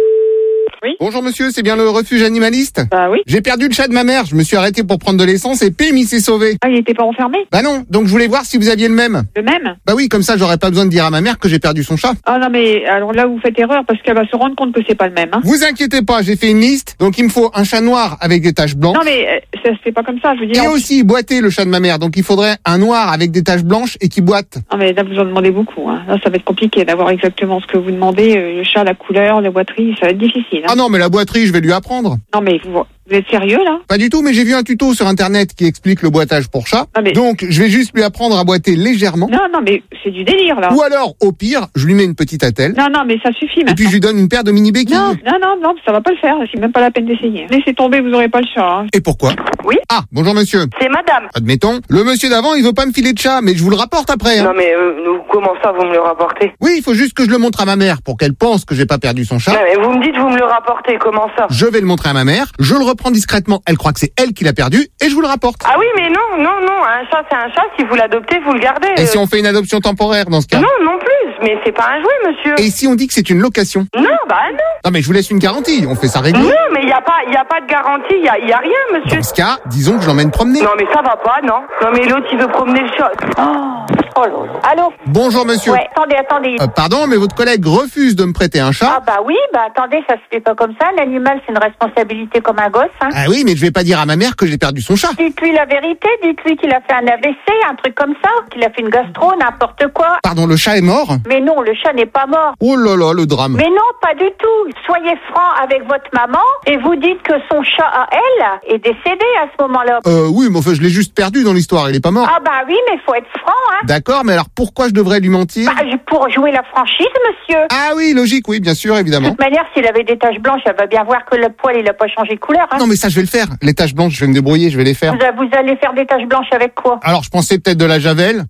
[SPEAKER 1] Oui. Bonjour monsieur, c'est bien le refuge animaliste?
[SPEAKER 13] Bah oui.
[SPEAKER 1] J'ai perdu le chat de ma mère, je me suis arrêté pour prendre de l'essence et pim, il s'est sauvé.
[SPEAKER 13] Ah, il était pas enfermé?
[SPEAKER 1] Bah non, donc je voulais voir si vous aviez le même.
[SPEAKER 13] Le même?
[SPEAKER 1] Bah oui, comme ça j'aurais pas besoin de dire à ma mère que j'ai perdu son chat.
[SPEAKER 13] Ah non mais, alors là vous faites erreur parce qu'elle va se rendre compte que c'est pas le même. Hein.
[SPEAKER 1] Vous inquiétez pas, j'ai fait une liste, donc il me faut un chat noir avec des taches blanches.
[SPEAKER 13] Non mais, ça se fait pas comme ça, je veux dire.
[SPEAKER 1] Et aussi boiter le chat de ma mère, donc il faudrait un noir avec des taches blanches et qui boite.
[SPEAKER 13] Non mais là vous en demandez beaucoup, hein. Là ça va être compliqué d'avoir exactement ce que vous demandez, le chat, la couleur, la boiterie, ça va être difficile. Hein.
[SPEAKER 1] Ah non mais la boiterie, je vais lui apprendre.
[SPEAKER 13] Non mais vous êtes sérieux là?
[SPEAKER 1] Pas du tout, mais j'ai vu un tuto sur internet qui explique le boitage pour chat.
[SPEAKER 13] Non, mais...
[SPEAKER 1] Donc je vais juste lui apprendre à boiter légèrement.
[SPEAKER 13] Non mais c'est du délire là.
[SPEAKER 1] Ou alors, au pire, je lui mets une petite attelle.
[SPEAKER 13] Non mais ça suffit maintenant.
[SPEAKER 1] Et puis je lui donne une paire de mini béquilles.
[SPEAKER 13] Non, ça va pas le faire, c'est même pas la peine d'essayer. Laissez tomber, vous aurez pas le chat. Hein.
[SPEAKER 1] Et pourquoi?
[SPEAKER 5] Oui.
[SPEAKER 1] Ah, bonjour monsieur.
[SPEAKER 5] C'est madame.
[SPEAKER 1] Admettons, le monsieur d'avant, il veut pas me filer de chat, mais je vous le rapporte après. Hein.
[SPEAKER 5] Non mais comment ça, vous me le rapportez?
[SPEAKER 1] Oui, il faut juste que je le montre à ma mère pour qu'elle pense que j'ai pas perdu son chat.
[SPEAKER 5] Non mais vous me dites, vous me le rapportez, comment ça?
[SPEAKER 1] Je vais le montrer à ma mère, je le reprends discrètement, elle croit que c'est elle qui l'a perdu, et je vous le rapporte.
[SPEAKER 5] Ah oui, mais non, un chat c'est un chat, si vous l'adoptez, vous le gardez.
[SPEAKER 1] Et si on fait une adoption temporaire dans ce cas?
[SPEAKER 5] Non plus, mais c'est pas un jouet, monsieur.
[SPEAKER 1] Et si on dit que c'est une location?
[SPEAKER 5] Non, bah non.
[SPEAKER 1] Non mais je vous laisse une garantie, on fait ça régulièrement.
[SPEAKER 5] Non, mais il y a pas de garantie, il y a rien, monsieur.
[SPEAKER 1] Dans ce cas, disons que je l'emmène promener.
[SPEAKER 5] Non mais ça va pas, non. Non mais l'autre il veut promener le chat. Oh là là. Allô?
[SPEAKER 1] Bonjour monsieur.
[SPEAKER 2] Ouais, attendez.
[SPEAKER 1] Pardon, mais votre collègue refuse de me prêter un chat.
[SPEAKER 2] Ah bah oui, attendez, ça se fait pas comme ça. L'animal, c'est une responsabilité comme un gosse. Hein.
[SPEAKER 1] Ah oui, mais je vais pas dire à ma mère que j'ai perdu son chat.
[SPEAKER 2] Dites-lui la vérité, dites-lui qu'il a fait un AVC, un truc comme ça, qu'il a fait une gastro, n'importe quoi.
[SPEAKER 1] Pardon, le chat est mort?
[SPEAKER 2] Mais non, le chat n'est pas mort.
[SPEAKER 1] Oh là là, le drame.
[SPEAKER 2] Mais non, pas du tout. Soyez franc avec votre maman et vous dites que son chat à elle est décédé à ce moment-là.
[SPEAKER 1] Oui, mais enfin, je l'ai juste perdu dans l'histoire, il est pas mort.
[SPEAKER 2] Ah bah oui, mais faut être franc, hein.
[SPEAKER 1] D'accord, mais alors pourquoi je devrais lui mentir?
[SPEAKER 2] Pour jouer la franchise, monsieur.
[SPEAKER 1] Ah oui, logique, oui, bien sûr, évidemment.
[SPEAKER 2] De toute manière, s'il avait des taches blanches, elle va bien voir que le poil, il a pas changé de couleur, hein.
[SPEAKER 1] Non, mais ça, je vais le faire. Les taches blanches, je vais me débrouiller, je vais les faire.
[SPEAKER 2] Vous allez faire des taches blanches avec quoi?
[SPEAKER 1] Alors, je pensais peut-être de la javel.
[SPEAKER 2] Oh!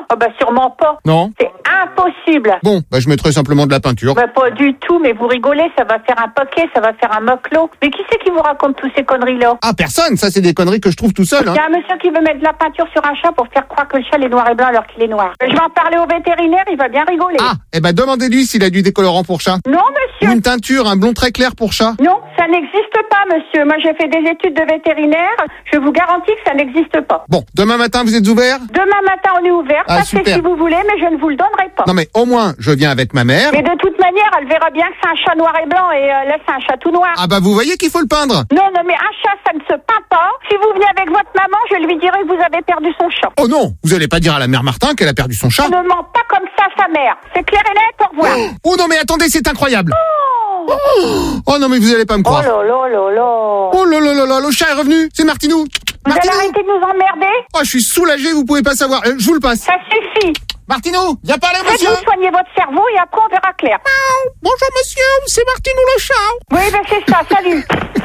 [SPEAKER 2] Ah bah sûrement pas.
[SPEAKER 1] Non.
[SPEAKER 2] C'est impossible.
[SPEAKER 1] Bon, bah je mettrai simplement de la peinture.
[SPEAKER 2] Bah pas du tout, mais vous rigolez, ça va faire un paquet, ça va faire un moclo. Mais qui c'est qui vous raconte toutes ces conneries-là?
[SPEAKER 1] Ah, personne, ça c'est des conneries que je trouve tout seul.
[SPEAKER 2] Il y a un monsieur qui veut mettre de la peinture sur un chat pour faire croire que le chat est noir et blanc alors qu'il est noir. Je vais en parler au vétérinaire, il va bien rigoler.
[SPEAKER 1] Ah, eh ben demandez-lui s'il a du décolorant pour chat.
[SPEAKER 2] Non, monsieur.
[SPEAKER 1] Ou une teinture, un blond très clair pour chat.
[SPEAKER 2] Non, ça n'existe pas, monsieur. Moi, j'ai fait des études de vétérinaire. Je vous garantis que ça n'existe pas.
[SPEAKER 1] Bon, demain matin, vous êtes ouvert?
[SPEAKER 2] Demain matin, on est ouvert.
[SPEAKER 1] Ah,
[SPEAKER 2] Passez
[SPEAKER 1] super.
[SPEAKER 2] si vous voulez, mais je ne vous le donnerai pas.
[SPEAKER 1] Non mais au moins, je viens avec ma mère.
[SPEAKER 2] Mais de toute manière, elle verra bien que c'est un chat noir et blanc et là, c'est un chat tout noir.
[SPEAKER 1] Ah bah vous voyez qu'il faut le peindre.
[SPEAKER 2] Non, mais un chat, ça ne se peint pas. Si vous venez avec votre maman, je lui dirai que vous avez perdu son chat.
[SPEAKER 1] Oh non, vous allez pas dire à la mère Martin qu'elle a perdu son chat.
[SPEAKER 2] On ne ment pas comme ça, sa mère. C'est clair et net, au revoir.
[SPEAKER 1] Oh non mais attendez, c'est incroyable. Oh non mais vous allez pas me croire.
[SPEAKER 2] Oh là là là là.
[SPEAKER 1] Oh là là là là, le chat est revenu. C'est Martinou.
[SPEAKER 2] Vous allez arrêter de nous emmerder?
[SPEAKER 1] Oh, je suis soulagé, vous pouvez pas savoir. Je vous le passe.
[SPEAKER 2] Ça suffit.
[SPEAKER 1] Martinou, viens parler, monsieur.
[SPEAKER 2] Faites-vous soigner votre cerveau et après on verra clair.
[SPEAKER 1] Bonjour monsieur, c'est Martinou le chat.
[SPEAKER 2] Oui, ben c'est ça, salut.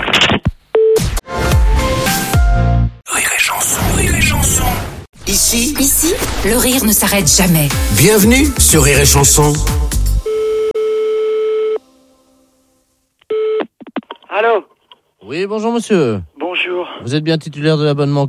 [SPEAKER 4] Rire et chanson, rire et chanson. Ici,
[SPEAKER 19] le rire ne s'arrête jamais.
[SPEAKER 4] Bienvenue sur Rire et chanson.
[SPEAKER 8] Allô?
[SPEAKER 6] Oui, bonjour monsieur.
[SPEAKER 8] Bonjour.
[SPEAKER 6] Vous êtes bien titulaire de l'abonnement?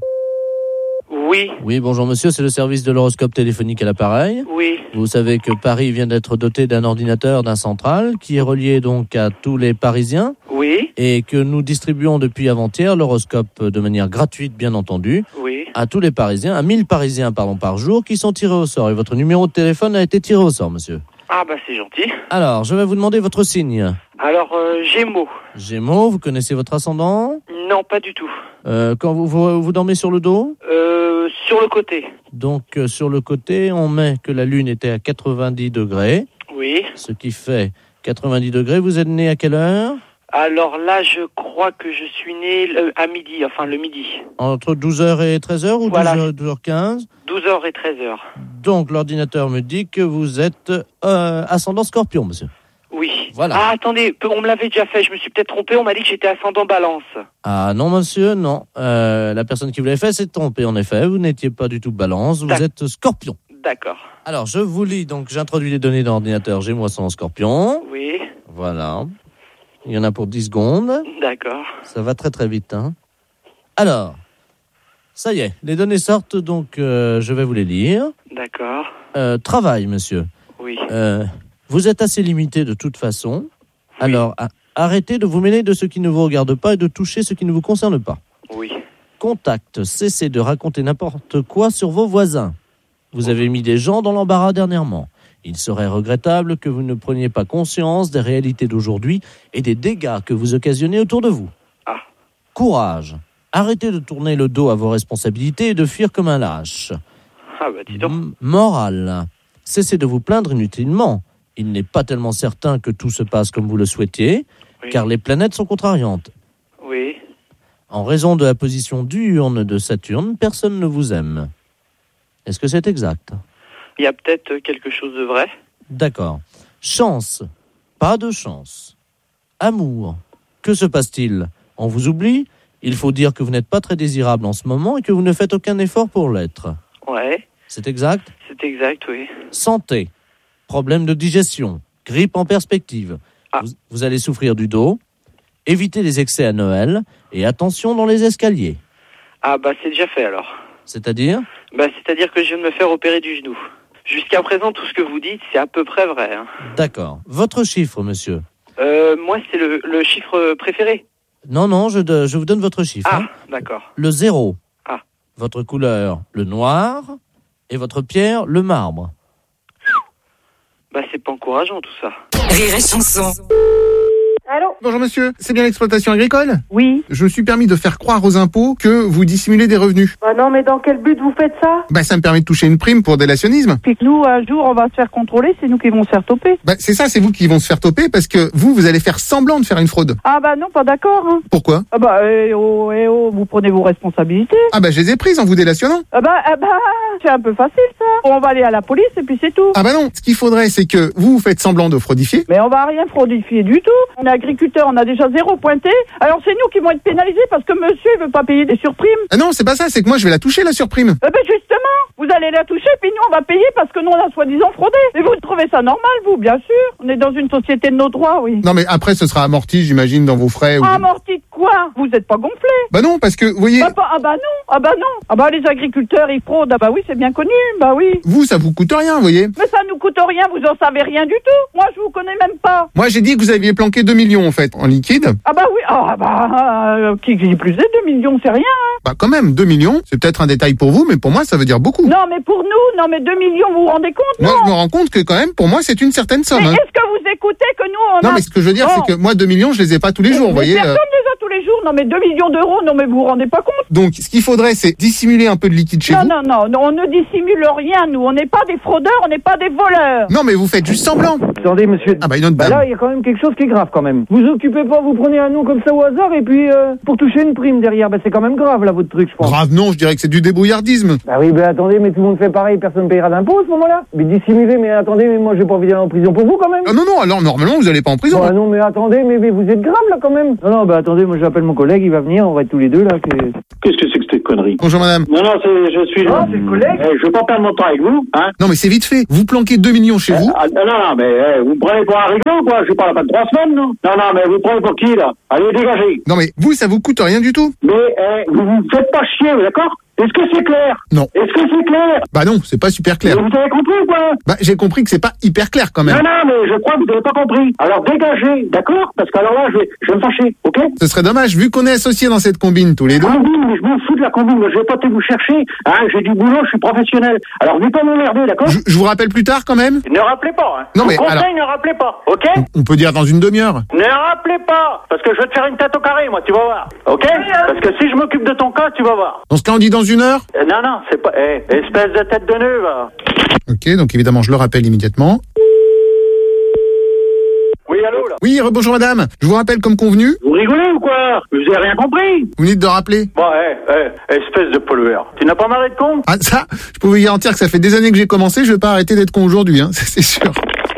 [SPEAKER 8] Oui.
[SPEAKER 6] Oui, bonjour monsieur, c'est le service de l'horoscope téléphonique à l'appareil.
[SPEAKER 8] Oui.
[SPEAKER 6] Vous savez que Paris vient d'être doté d'un ordinateur, d'un central, qui est relié donc à tous les Parisiens.
[SPEAKER 8] Oui.
[SPEAKER 6] Et que nous distribuons depuis avant-hier l'horoscope de manière gratuite, bien entendu.
[SPEAKER 8] Oui.
[SPEAKER 6] À tous les Parisiens, à 1000 Parisiens par jour, qui sont tirés au sort. Et votre numéro de téléphone a été tiré au sort, monsieur.
[SPEAKER 8] Ah bah c'est gentil.
[SPEAKER 6] Alors, je vais vous demander votre signe.
[SPEAKER 8] Alors, Gémeaux.
[SPEAKER 6] Gémeaux, vous connaissez votre ascendant?
[SPEAKER 8] Non, pas du tout.
[SPEAKER 6] Quand vous dormez sur le dos?
[SPEAKER 8] Sur le côté.
[SPEAKER 6] Donc, sur le côté, on met que la Lune était à 90 degrés.
[SPEAKER 8] Oui.
[SPEAKER 6] Ce qui fait 90 degrés. Vous êtes né à quelle heure?
[SPEAKER 8] Alors là, je crois que je suis né à midi, enfin le midi.
[SPEAKER 6] Entre 12h et 13h ou
[SPEAKER 8] voilà.
[SPEAKER 6] 12h15?
[SPEAKER 8] 12h et 13h.
[SPEAKER 6] Donc, l'ordinateur me dit que vous êtes ascendant Scorpion, monsieur.
[SPEAKER 8] Oui.
[SPEAKER 6] Voilà.
[SPEAKER 8] Ah, attendez, on me l'avait déjà fait, je me suis peut-être trompé, on m'a dit que j'étais ascendant Balance.
[SPEAKER 6] Ah non, monsieur, non. La personne qui vous l'avait fait s'est trompée, en effet. Vous n'étiez pas du tout Balance, vous êtes Scorpion.
[SPEAKER 8] D'accord.
[SPEAKER 6] Alors, je vous lis, donc j'introduis les données dans l'ordinateur. J'ai moi ascendant Scorpion.
[SPEAKER 8] Oui.
[SPEAKER 6] Voilà. Il y en a pour 10 secondes.
[SPEAKER 8] D'accord.
[SPEAKER 6] Ça va très très vite, hein. Alors, ça y est, les données sortent, donc je vais vous les lire.
[SPEAKER 8] D'accord.
[SPEAKER 6] Travail, monsieur.
[SPEAKER 8] Oui.
[SPEAKER 6] Vous êtes assez limité de toute façon. Oui. Alors, arrêtez de vous mêler de ce qui ne vous regarde pas et de toucher ce qui ne vous concerne pas.
[SPEAKER 8] Oui.
[SPEAKER 6] Contact, cessez de raconter n'importe quoi sur vos voisins. Vous avez mis des gens dans l'embarras dernièrement. Il serait regrettable que vous ne preniez pas conscience des réalités d'aujourd'hui et des dégâts que vous occasionnez autour de vous.
[SPEAKER 8] Ah.
[SPEAKER 6] Courage. Arrêtez de tourner le dos à vos responsabilités et de fuir comme un lâche.
[SPEAKER 8] Ah bah dis donc.
[SPEAKER 6] Morale. Cessez de vous plaindre inutilement. Il n'est pas tellement certain que tout se passe comme vous le souhaitiez, oui. Car les planètes sont contrariantes.
[SPEAKER 8] Oui.
[SPEAKER 6] En raison de la position diurne de Saturne, personne ne vous aime. Est-ce que c'est exact ?
[SPEAKER 8] Il y a peut-être quelque chose de vrai.
[SPEAKER 6] D'accord. Chance. Pas de chance. Amour. Que se passe-t-il ? On vous oublie ? Il faut dire que vous n'êtes pas très désirable en ce moment et que vous ne faites aucun effort pour l'être.
[SPEAKER 8] Ouais.
[SPEAKER 6] C'est exact ?
[SPEAKER 8] C'est exact, oui.
[SPEAKER 6] Santé. Problème de digestion. Grippe en perspective.
[SPEAKER 8] Ah.
[SPEAKER 6] Vous allez souffrir du dos. Évitez les excès à Noël. Et attention dans les escaliers.
[SPEAKER 8] Ah bah c'est déjà fait alors.
[SPEAKER 6] C'est-à-dire ?
[SPEAKER 8] Bah c'est-à-dire que je viens de me faire opérer du genou. Jusqu'à présent, tout ce que vous dites, c'est à peu près vrai. Hein.
[SPEAKER 6] D'accord. Votre chiffre, monsieur ?
[SPEAKER 8] Moi, c'est le chiffre préféré.
[SPEAKER 6] Non, je vous donne votre chiffre.
[SPEAKER 8] Ah,
[SPEAKER 6] hein.
[SPEAKER 8] d'accord.
[SPEAKER 6] Le 0.
[SPEAKER 8] Ah.
[SPEAKER 6] Votre couleur, le noir. Et votre pierre, le marbre.
[SPEAKER 8] Bah, c'est pas encourageant, tout ça.
[SPEAKER 19] Rire et chanson.
[SPEAKER 2] Allô ?
[SPEAKER 1] Bonjour monsieur, c'est bien l'exploitation agricole ?
[SPEAKER 2] Oui.
[SPEAKER 1] Je me suis permis de faire croire aux impôts que vous dissimulez des revenus.
[SPEAKER 15] Bah non, mais dans quel but vous faites ça ?
[SPEAKER 1] Bah ça me permet de toucher une prime pour délationnisme.
[SPEAKER 15] Puis que nous, un jour, on va se faire contrôler, c'est nous qui vont se faire toper.
[SPEAKER 1] Bah c'est ça, c'est vous qui vont se faire toper parce que vous allez faire semblant de faire une fraude.
[SPEAKER 15] Ah bah non, pas d'accord. Hein.
[SPEAKER 1] Pourquoi ?
[SPEAKER 15] Ah bah, vous prenez vos responsabilités.
[SPEAKER 1] Ah bah je les ai prises en vous délationnant.
[SPEAKER 15] Ah bah, c'est un peu facile ça. On va aller à la police et puis c'est tout.
[SPEAKER 1] Ah bah non, ce qu'il faudrait c'est que vous faites semblant de fraudifier.
[SPEAKER 15] Mais on va rien fraudifier du tout. On a
[SPEAKER 7] agriculteurs, on a déjà 0 pointé. Alors c'est nous qui vont être pénalisés parce que monsieur il veut pas payer des surprimes.
[SPEAKER 1] Ah non, c'est pas ça, c'est que moi je vais la toucher la surprime.
[SPEAKER 7] Ben justement, vous allez la toucher puis nous on va payer parce que nous on a soi-disant fraudé. Et vous trouvez ça normal vous, bien sûr. On est dans une société de nos droits, oui.
[SPEAKER 1] Non mais après ce sera amorti, j'imagine, dans vos frais.
[SPEAKER 7] Amorti de quoi? Vous êtes pas gonflé?
[SPEAKER 1] Bah non, parce que vous voyez.
[SPEAKER 7] Ah bah non. Les agriculteurs ils fraudent. Ah bah oui, c'est bien connu. Bah oui.
[SPEAKER 1] Vous, ça vous coûte rien, vous voyez.
[SPEAKER 7] Mais ça nous coûte rien, vous en savez rien du tout. Moi je vous connais même pas.
[SPEAKER 1] Moi j'ai dit que vous aviez planqué 2 millions en fait, en liquide.
[SPEAKER 7] Ah bah oui, qui plus est, 2 millions c'est rien. Hein.
[SPEAKER 1] Bah quand même, 2 millions, c'est peut-être un détail pour vous, mais pour moi ça veut dire beaucoup.
[SPEAKER 7] Non mais pour nous, 2 millions, vous vous rendez compte?
[SPEAKER 1] Moi je me rends compte que quand même, pour moi c'est une certaine somme.
[SPEAKER 7] Mais est-ce que vous écoutez que nous on
[SPEAKER 1] Non mais ce que je veux dire c'est que moi 2 millions je les ai pas tous les jours, vous voyez.
[SPEAKER 7] Personne les a tous les jours, non mais 2 millions d'euros, non mais vous vous rendez pas compte?
[SPEAKER 1] Donc ce qu'il faudrait c'est dissimuler un peu de liquide chez vous.
[SPEAKER 7] Non, on ne dissimule rien, nous, on n'est pas des fraudeurs, on n'est pas des voleurs.
[SPEAKER 1] Non mais vous faites juste semblant.
[SPEAKER 22] Attendez monsieur,
[SPEAKER 1] ah bah une autre dame.
[SPEAKER 22] Là il y a quand même quelque chose qui est grave quand même. Vous occupez pas, vous prenez un nom comme ça au hasard et puis pour toucher une prime derrière, bah c'est quand même grave là votre truc je pense.
[SPEAKER 1] Grave non, je dirais que c'est du débrouillardisme.
[SPEAKER 22] Bah oui, attendez, mais tout le monde fait pareil, personne payera d'impôts à ce moment-là. Mais dissimuler, mais attendez, mais moi j'ai pas envie d'aller en prison pour vous quand même.
[SPEAKER 1] Ah non, alors normalement vous allez pas en prison.
[SPEAKER 22] Bah non mais attendez, mais vous êtes grave là quand même. Non, attendez, moi j'appelle mon collègue, il va venir, on va être tous les deux là.
[SPEAKER 18] Qu'est-ce que c'est que cette connerie?
[SPEAKER 1] Bonjour madame.
[SPEAKER 18] Non, je suis...
[SPEAKER 22] Non, c'est le collègue.
[SPEAKER 18] Je veux pas perdre mon temps avec vous, hein.
[SPEAKER 1] Non mais c'est vite fait, vous planquez 2 millions chez vous.
[SPEAKER 18] Non, mais vous me prenez pour un rigolo ou quoi? Je parle pas de 3 semaines, non? Non, mais vous prenez pour qui là? Allez, dégagez.
[SPEAKER 1] Non mais vous, ça vous coûte rien du tout.
[SPEAKER 18] Mais vous vous faites pas chier, d'accord? Est-ce que c'est clair?
[SPEAKER 1] Non.
[SPEAKER 18] Est-ce que c'est clair?
[SPEAKER 1] Bah non, c'est pas super clair.
[SPEAKER 18] Mais vous avez compris ou quoi?
[SPEAKER 1] Bah j'ai compris que c'est pas hyper clair quand même.
[SPEAKER 18] Non, mais je crois que vous n'avez pas compris. Alors dégagez, d'accord? Parce qu'alors là, je vais me fâcher, ok?
[SPEAKER 1] Ce serait dommage, vu qu'on est associés dans cette combine tous les deux.
[SPEAKER 18] Combine, mais je m'en fous de la combine, je vais pas te vous chercher, hein, j'ai du boulot, je suis professionnel. Alors venez pas m'emmerder, d'accord?
[SPEAKER 1] Je vous rappelle plus tard quand même?
[SPEAKER 18] Ne rappelez pas, hein.
[SPEAKER 1] Non mais
[SPEAKER 18] conseil,
[SPEAKER 1] alors...
[SPEAKER 18] ne rappelez pas, ok?
[SPEAKER 1] On peut dire dans une demi-heure.
[SPEAKER 18] Ne rappelez pas, parce que je vais te faire une tête au carré, moi, tu vas voir, ok? Parce que si je m'occupe de ton cas, tu vas voir.
[SPEAKER 1] Dans ce cas, on dit dans une heure?
[SPEAKER 18] Non, c'est pas... espèce de tête de nœud, va.
[SPEAKER 1] Ok, donc évidemment, je le rappelle immédiatement.
[SPEAKER 18] Oui, allô, là?
[SPEAKER 1] Oui, bonjour madame. Je vous rappelle comme convenu.
[SPEAKER 18] Vous rigolez ou quoi? Vous avez rien compris?
[SPEAKER 1] Vous venez de rappeler.
[SPEAKER 18] Bon, espèce de pollueur. Tu n'as pas marre d'être con?
[SPEAKER 1] Ah, ça, je peux vous garantir que ça fait des années que j'ai commencé, je vais pas arrêter d'être con aujourd'hui, hein, c'est sûr.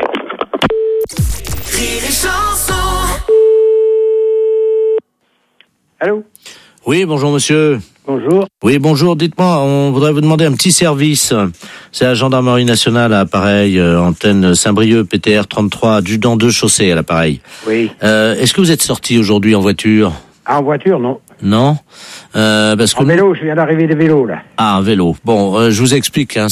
[SPEAKER 22] Allô?
[SPEAKER 12] Oui, bonjour monsieur.
[SPEAKER 22] Bonjour.
[SPEAKER 12] Oui, bonjour, dites-moi, on voudrait vous demander un petit service. C'est la gendarmerie nationale à l'appareil, antenne Saint-Brieuc, PTR 33, adjudant 2 chaussée à l'appareil.
[SPEAKER 22] Oui.
[SPEAKER 12] Est-ce que vous êtes sorti aujourd'hui en voiture?
[SPEAKER 22] En voiture, non.
[SPEAKER 12] Non, parce que
[SPEAKER 22] en vélo, je viens d'arriver des vélos là.
[SPEAKER 12] Ah, un vélo. Bon, je vous explique. Hein,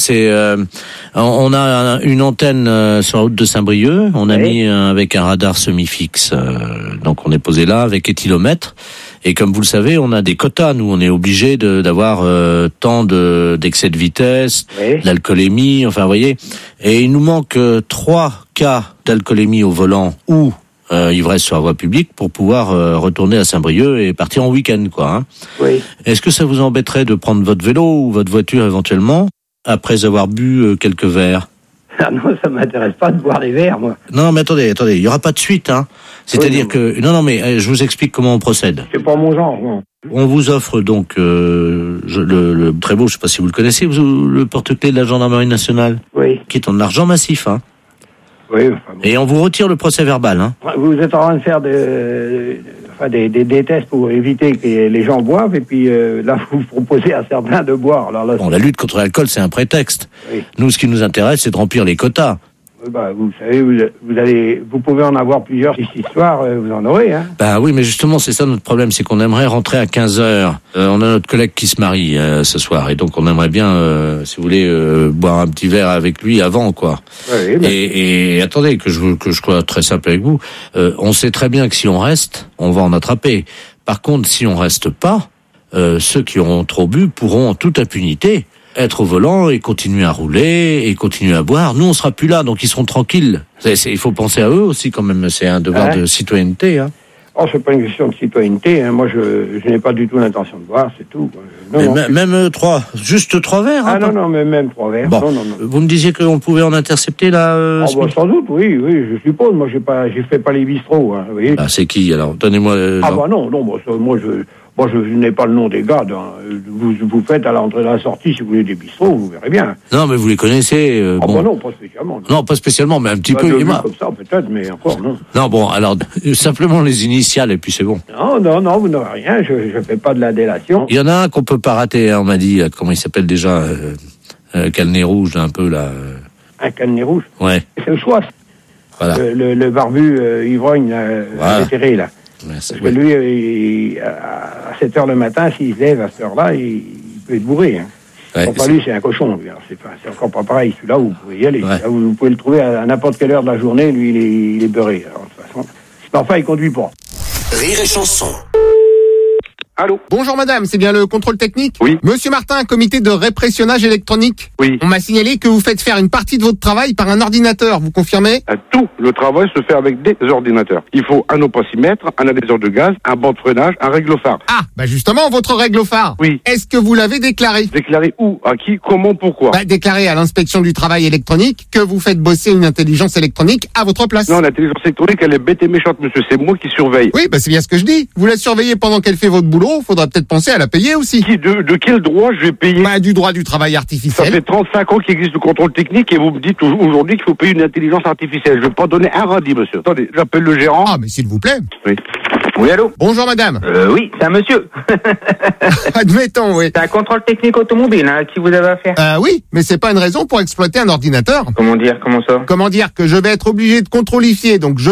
[SPEAKER 12] on a une antenne sur la route de Saint-Brieuc. On a mis avec un radar semi-fixe. Donc on est posé là avec éthylomètre. Et comme vous le savez, on a des quotas. Nous, on est obligé d'avoir tant d'excès de vitesse, d'alcoolémie. Enfin, vous voyez. Et il nous manque 3 cas d'alcoolémie au volant ou ivresse sur la voie publique pour pouvoir retourner à Saint-Brieuc et partir en week-end, quoi. Hein.
[SPEAKER 22] Oui.
[SPEAKER 12] Est-ce que ça vous embêterait de prendre votre vélo ou votre voiture éventuellement après avoir bu quelques verres?
[SPEAKER 22] Ah non, ça m'intéresse pas de boire des verres, moi.
[SPEAKER 12] Non, mais attendez, il y aura pas de suite, hein. C'est-à-dire que non, mais je vous explique comment on procède.
[SPEAKER 22] C'est pas mon genre, non.
[SPEAKER 12] On vous offre donc le très beau, je sais pas si vous le connaissez, le porte-clés de la gendarmerie nationale.
[SPEAKER 22] Oui.
[SPEAKER 12] Qui est en argent massif, hein.
[SPEAKER 22] Oui. Enfin, bon.
[SPEAKER 12] Et on vous retire le procès verbal, hein.
[SPEAKER 22] Vous êtes en train de faire des tests pour éviter que les gens boivent, et puis là, vous proposez à certains de boire. Alors là,
[SPEAKER 12] bon, la lutte contre l'alcool, c'est un prétexte.
[SPEAKER 22] Oui.
[SPEAKER 12] Nous, ce qui nous intéresse, c'est de remplir les quotas.
[SPEAKER 22] Vous savez, vous pouvez en avoir plusieurs ce soir, vous en aurez, hein.
[SPEAKER 12] Bah oui, mais justement, c'est ça notre problème, c'est qu'on aimerait rentrer à 15h. On a notre collègue qui se marie ce soir, et donc on aimerait bien, si vous voulez, boire un petit verre avec lui avant, quoi.
[SPEAKER 22] Oui, mais...
[SPEAKER 12] et attendez, que je sois très simple avec vous, on sait très bien que si on reste, on va en attraper. Par contre, si on reste pas, ceux qui auront trop bu pourront en toute impunité être au volant et continuer à rouler et continuer à boire. Nous, on sera plus là, donc ils seront tranquilles. Il faut penser à eux aussi, quand même. C'est un devoir de citoyenneté. Hein.
[SPEAKER 22] Oh, c'est pas une question de citoyenneté. Hein. Moi, je n'ai pas du tout l'intention de boire, c'est tout.
[SPEAKER 12] Non, même 3, juste 3 verres.
[SPEAKER 22] Ah non, mais même 3 verres.
[SPEAKER 12] Bon.
[SPEAKER 22] Non.
[SPEAKER 12] Vous me disiez qu'on pouvait en intercepter là.
[SPEAKER 22] Sans doute, oui, je suppose. Moi, j'ai fait pas les bistrots. Hein, vous voyez.
[SPEAKER 12] C'est qui alors? Donnez-moi.
[SPEAKER 22] Non. Moi, Bon, je n'ai pas le nom des gars. Vous faites à l'entrée et à la sortie, si vous voulez, des bistrots, vous verrez bien.
[SPEAKER 12] Non, mais vous les connaissez.
[SPEAKER 22] Bon, non, pas spécialement.
[SPEAKER 12] Non, pas spécialement, mais un petit peu.
[SPEAKER 22] Comme ça, peut-être, mais encore, non.
[SPEAKER 12] Non, bon, alors, simplement les initiales, et puis c'est bon.
[SPEAKER 22] Non, vous n'aurez rien. Je fais pas de la délation.
[SPEAKER 12] Il y en a un qu'on peut pas rater, hein, on m'a dit. Comment il s'appelle déjà Canet rouge, un peu, là.
[SPEAKER 22] Un canet rouge?
[SPEAKER 12] Ouais.
[SPEAKER 22] C'est le soir.
[SPEAKER 12] Voilà.
[SPEAKER 22] Le barbu ivrogne,
[SPEAKER 12] voilà.
[SPEAKER 22] vétéré, là.
[SPEAKER 12] Ouais,
[SPEAKER 22] parce que lui, à 7h le matin, s'il se lève à cette heure-là, il peut être bourré. Hein.
[SPEAKER 12] Ouais,
[SPEAKER 22] pas lui, c'est un cochon. Lui. Alors, c'est encore pas pareil. Celui-là, vous pouvez y aller.
[SPEAKER 12] Ouais.
[SPEAKER 22] Là, vous pouvez le trouver à n'importe quelle heure de la journée. Lui, il est beurré. Alors, de toute façon. Mais enfin, il conduit pas.
[SPEAKER 4] Rire et chanson.
[SPEAKER 1] Allô. Bonjour madame, c'est bien le contrôle technique?
[SPEAKER 18] Oui.
[SPEAKER 1] Monsieur Martin, comité de répressionnage électronique.
[SPEAKER 18] Oui.
[SPEAKER 1] On m'a signalé que vous faites faire une partie de votre travail par un ordinateur, vous confirmez?
[SPEAKER 18] Tout le travail se fait avec des ordinateurs. Il faut un opacimètre, un adhéseur de gaz, un banc de freinage, un réglophare.
[SPEAKER 1] Ah, bah justement, votre réglophare.
[SPEAKER 18] Oui.
[SPEAKER 1] Est-ce que vous l'avez déclaré?
[SPEAKER 18] Déclaré où? À qui? Comment? Pourquoi?
[SPEAKER 1] Bah, déclaré à l'inspection du travail électronique que vous faites bosser une intelligence électronique à votre place.
[SPEAKER 18] Non, l'intelligence électronique, elle est bête et méchante, monsieur. C'est moi qui surveille.
[SPEAKER 1] Oui, bah c'est bien ce que je dis. Vous la surveillez pendant qu'elle fait votre boulot, faudra peut-être penser à la payer aussi.
[SPEAKER 18] De quel droit je vais payer?
[SPEAKER 1] Bah, du droit du travail
[SPEAKER 18] Ça
[SPEAKER 1] artificiel.
[SPEAKER 18] fait 35 ans qu'il existe le contrôle technique et vous me dites aujourd'hui qu'il faut payer une intelligence artificielle. Je vais pas donner un radis, monsieur. Attendez, j'appelle le gérant.
[SPEAKER 1] Ah, mais s'il vous plaît.
[SPEAKER 18] Oui. Oui, allô?
[SPEAKER 1] Bonjour madame.
[SPEAKER 3] Oui, c'est un monsieur.
[SPEAKER 1] Admettons, oui.
[SPEAKER 3] C'est un contrôle technique automobile, hein, qui vous avez affaire.
[SPEAKER 1] Oui, mais c'est pas une raison pour exploiter un ordinateur.
[SPEAKER 3] Comment dire? Comment ça?
[SPEAKER 1] Comment dire que je vais être obligé de contrôlifier, donc je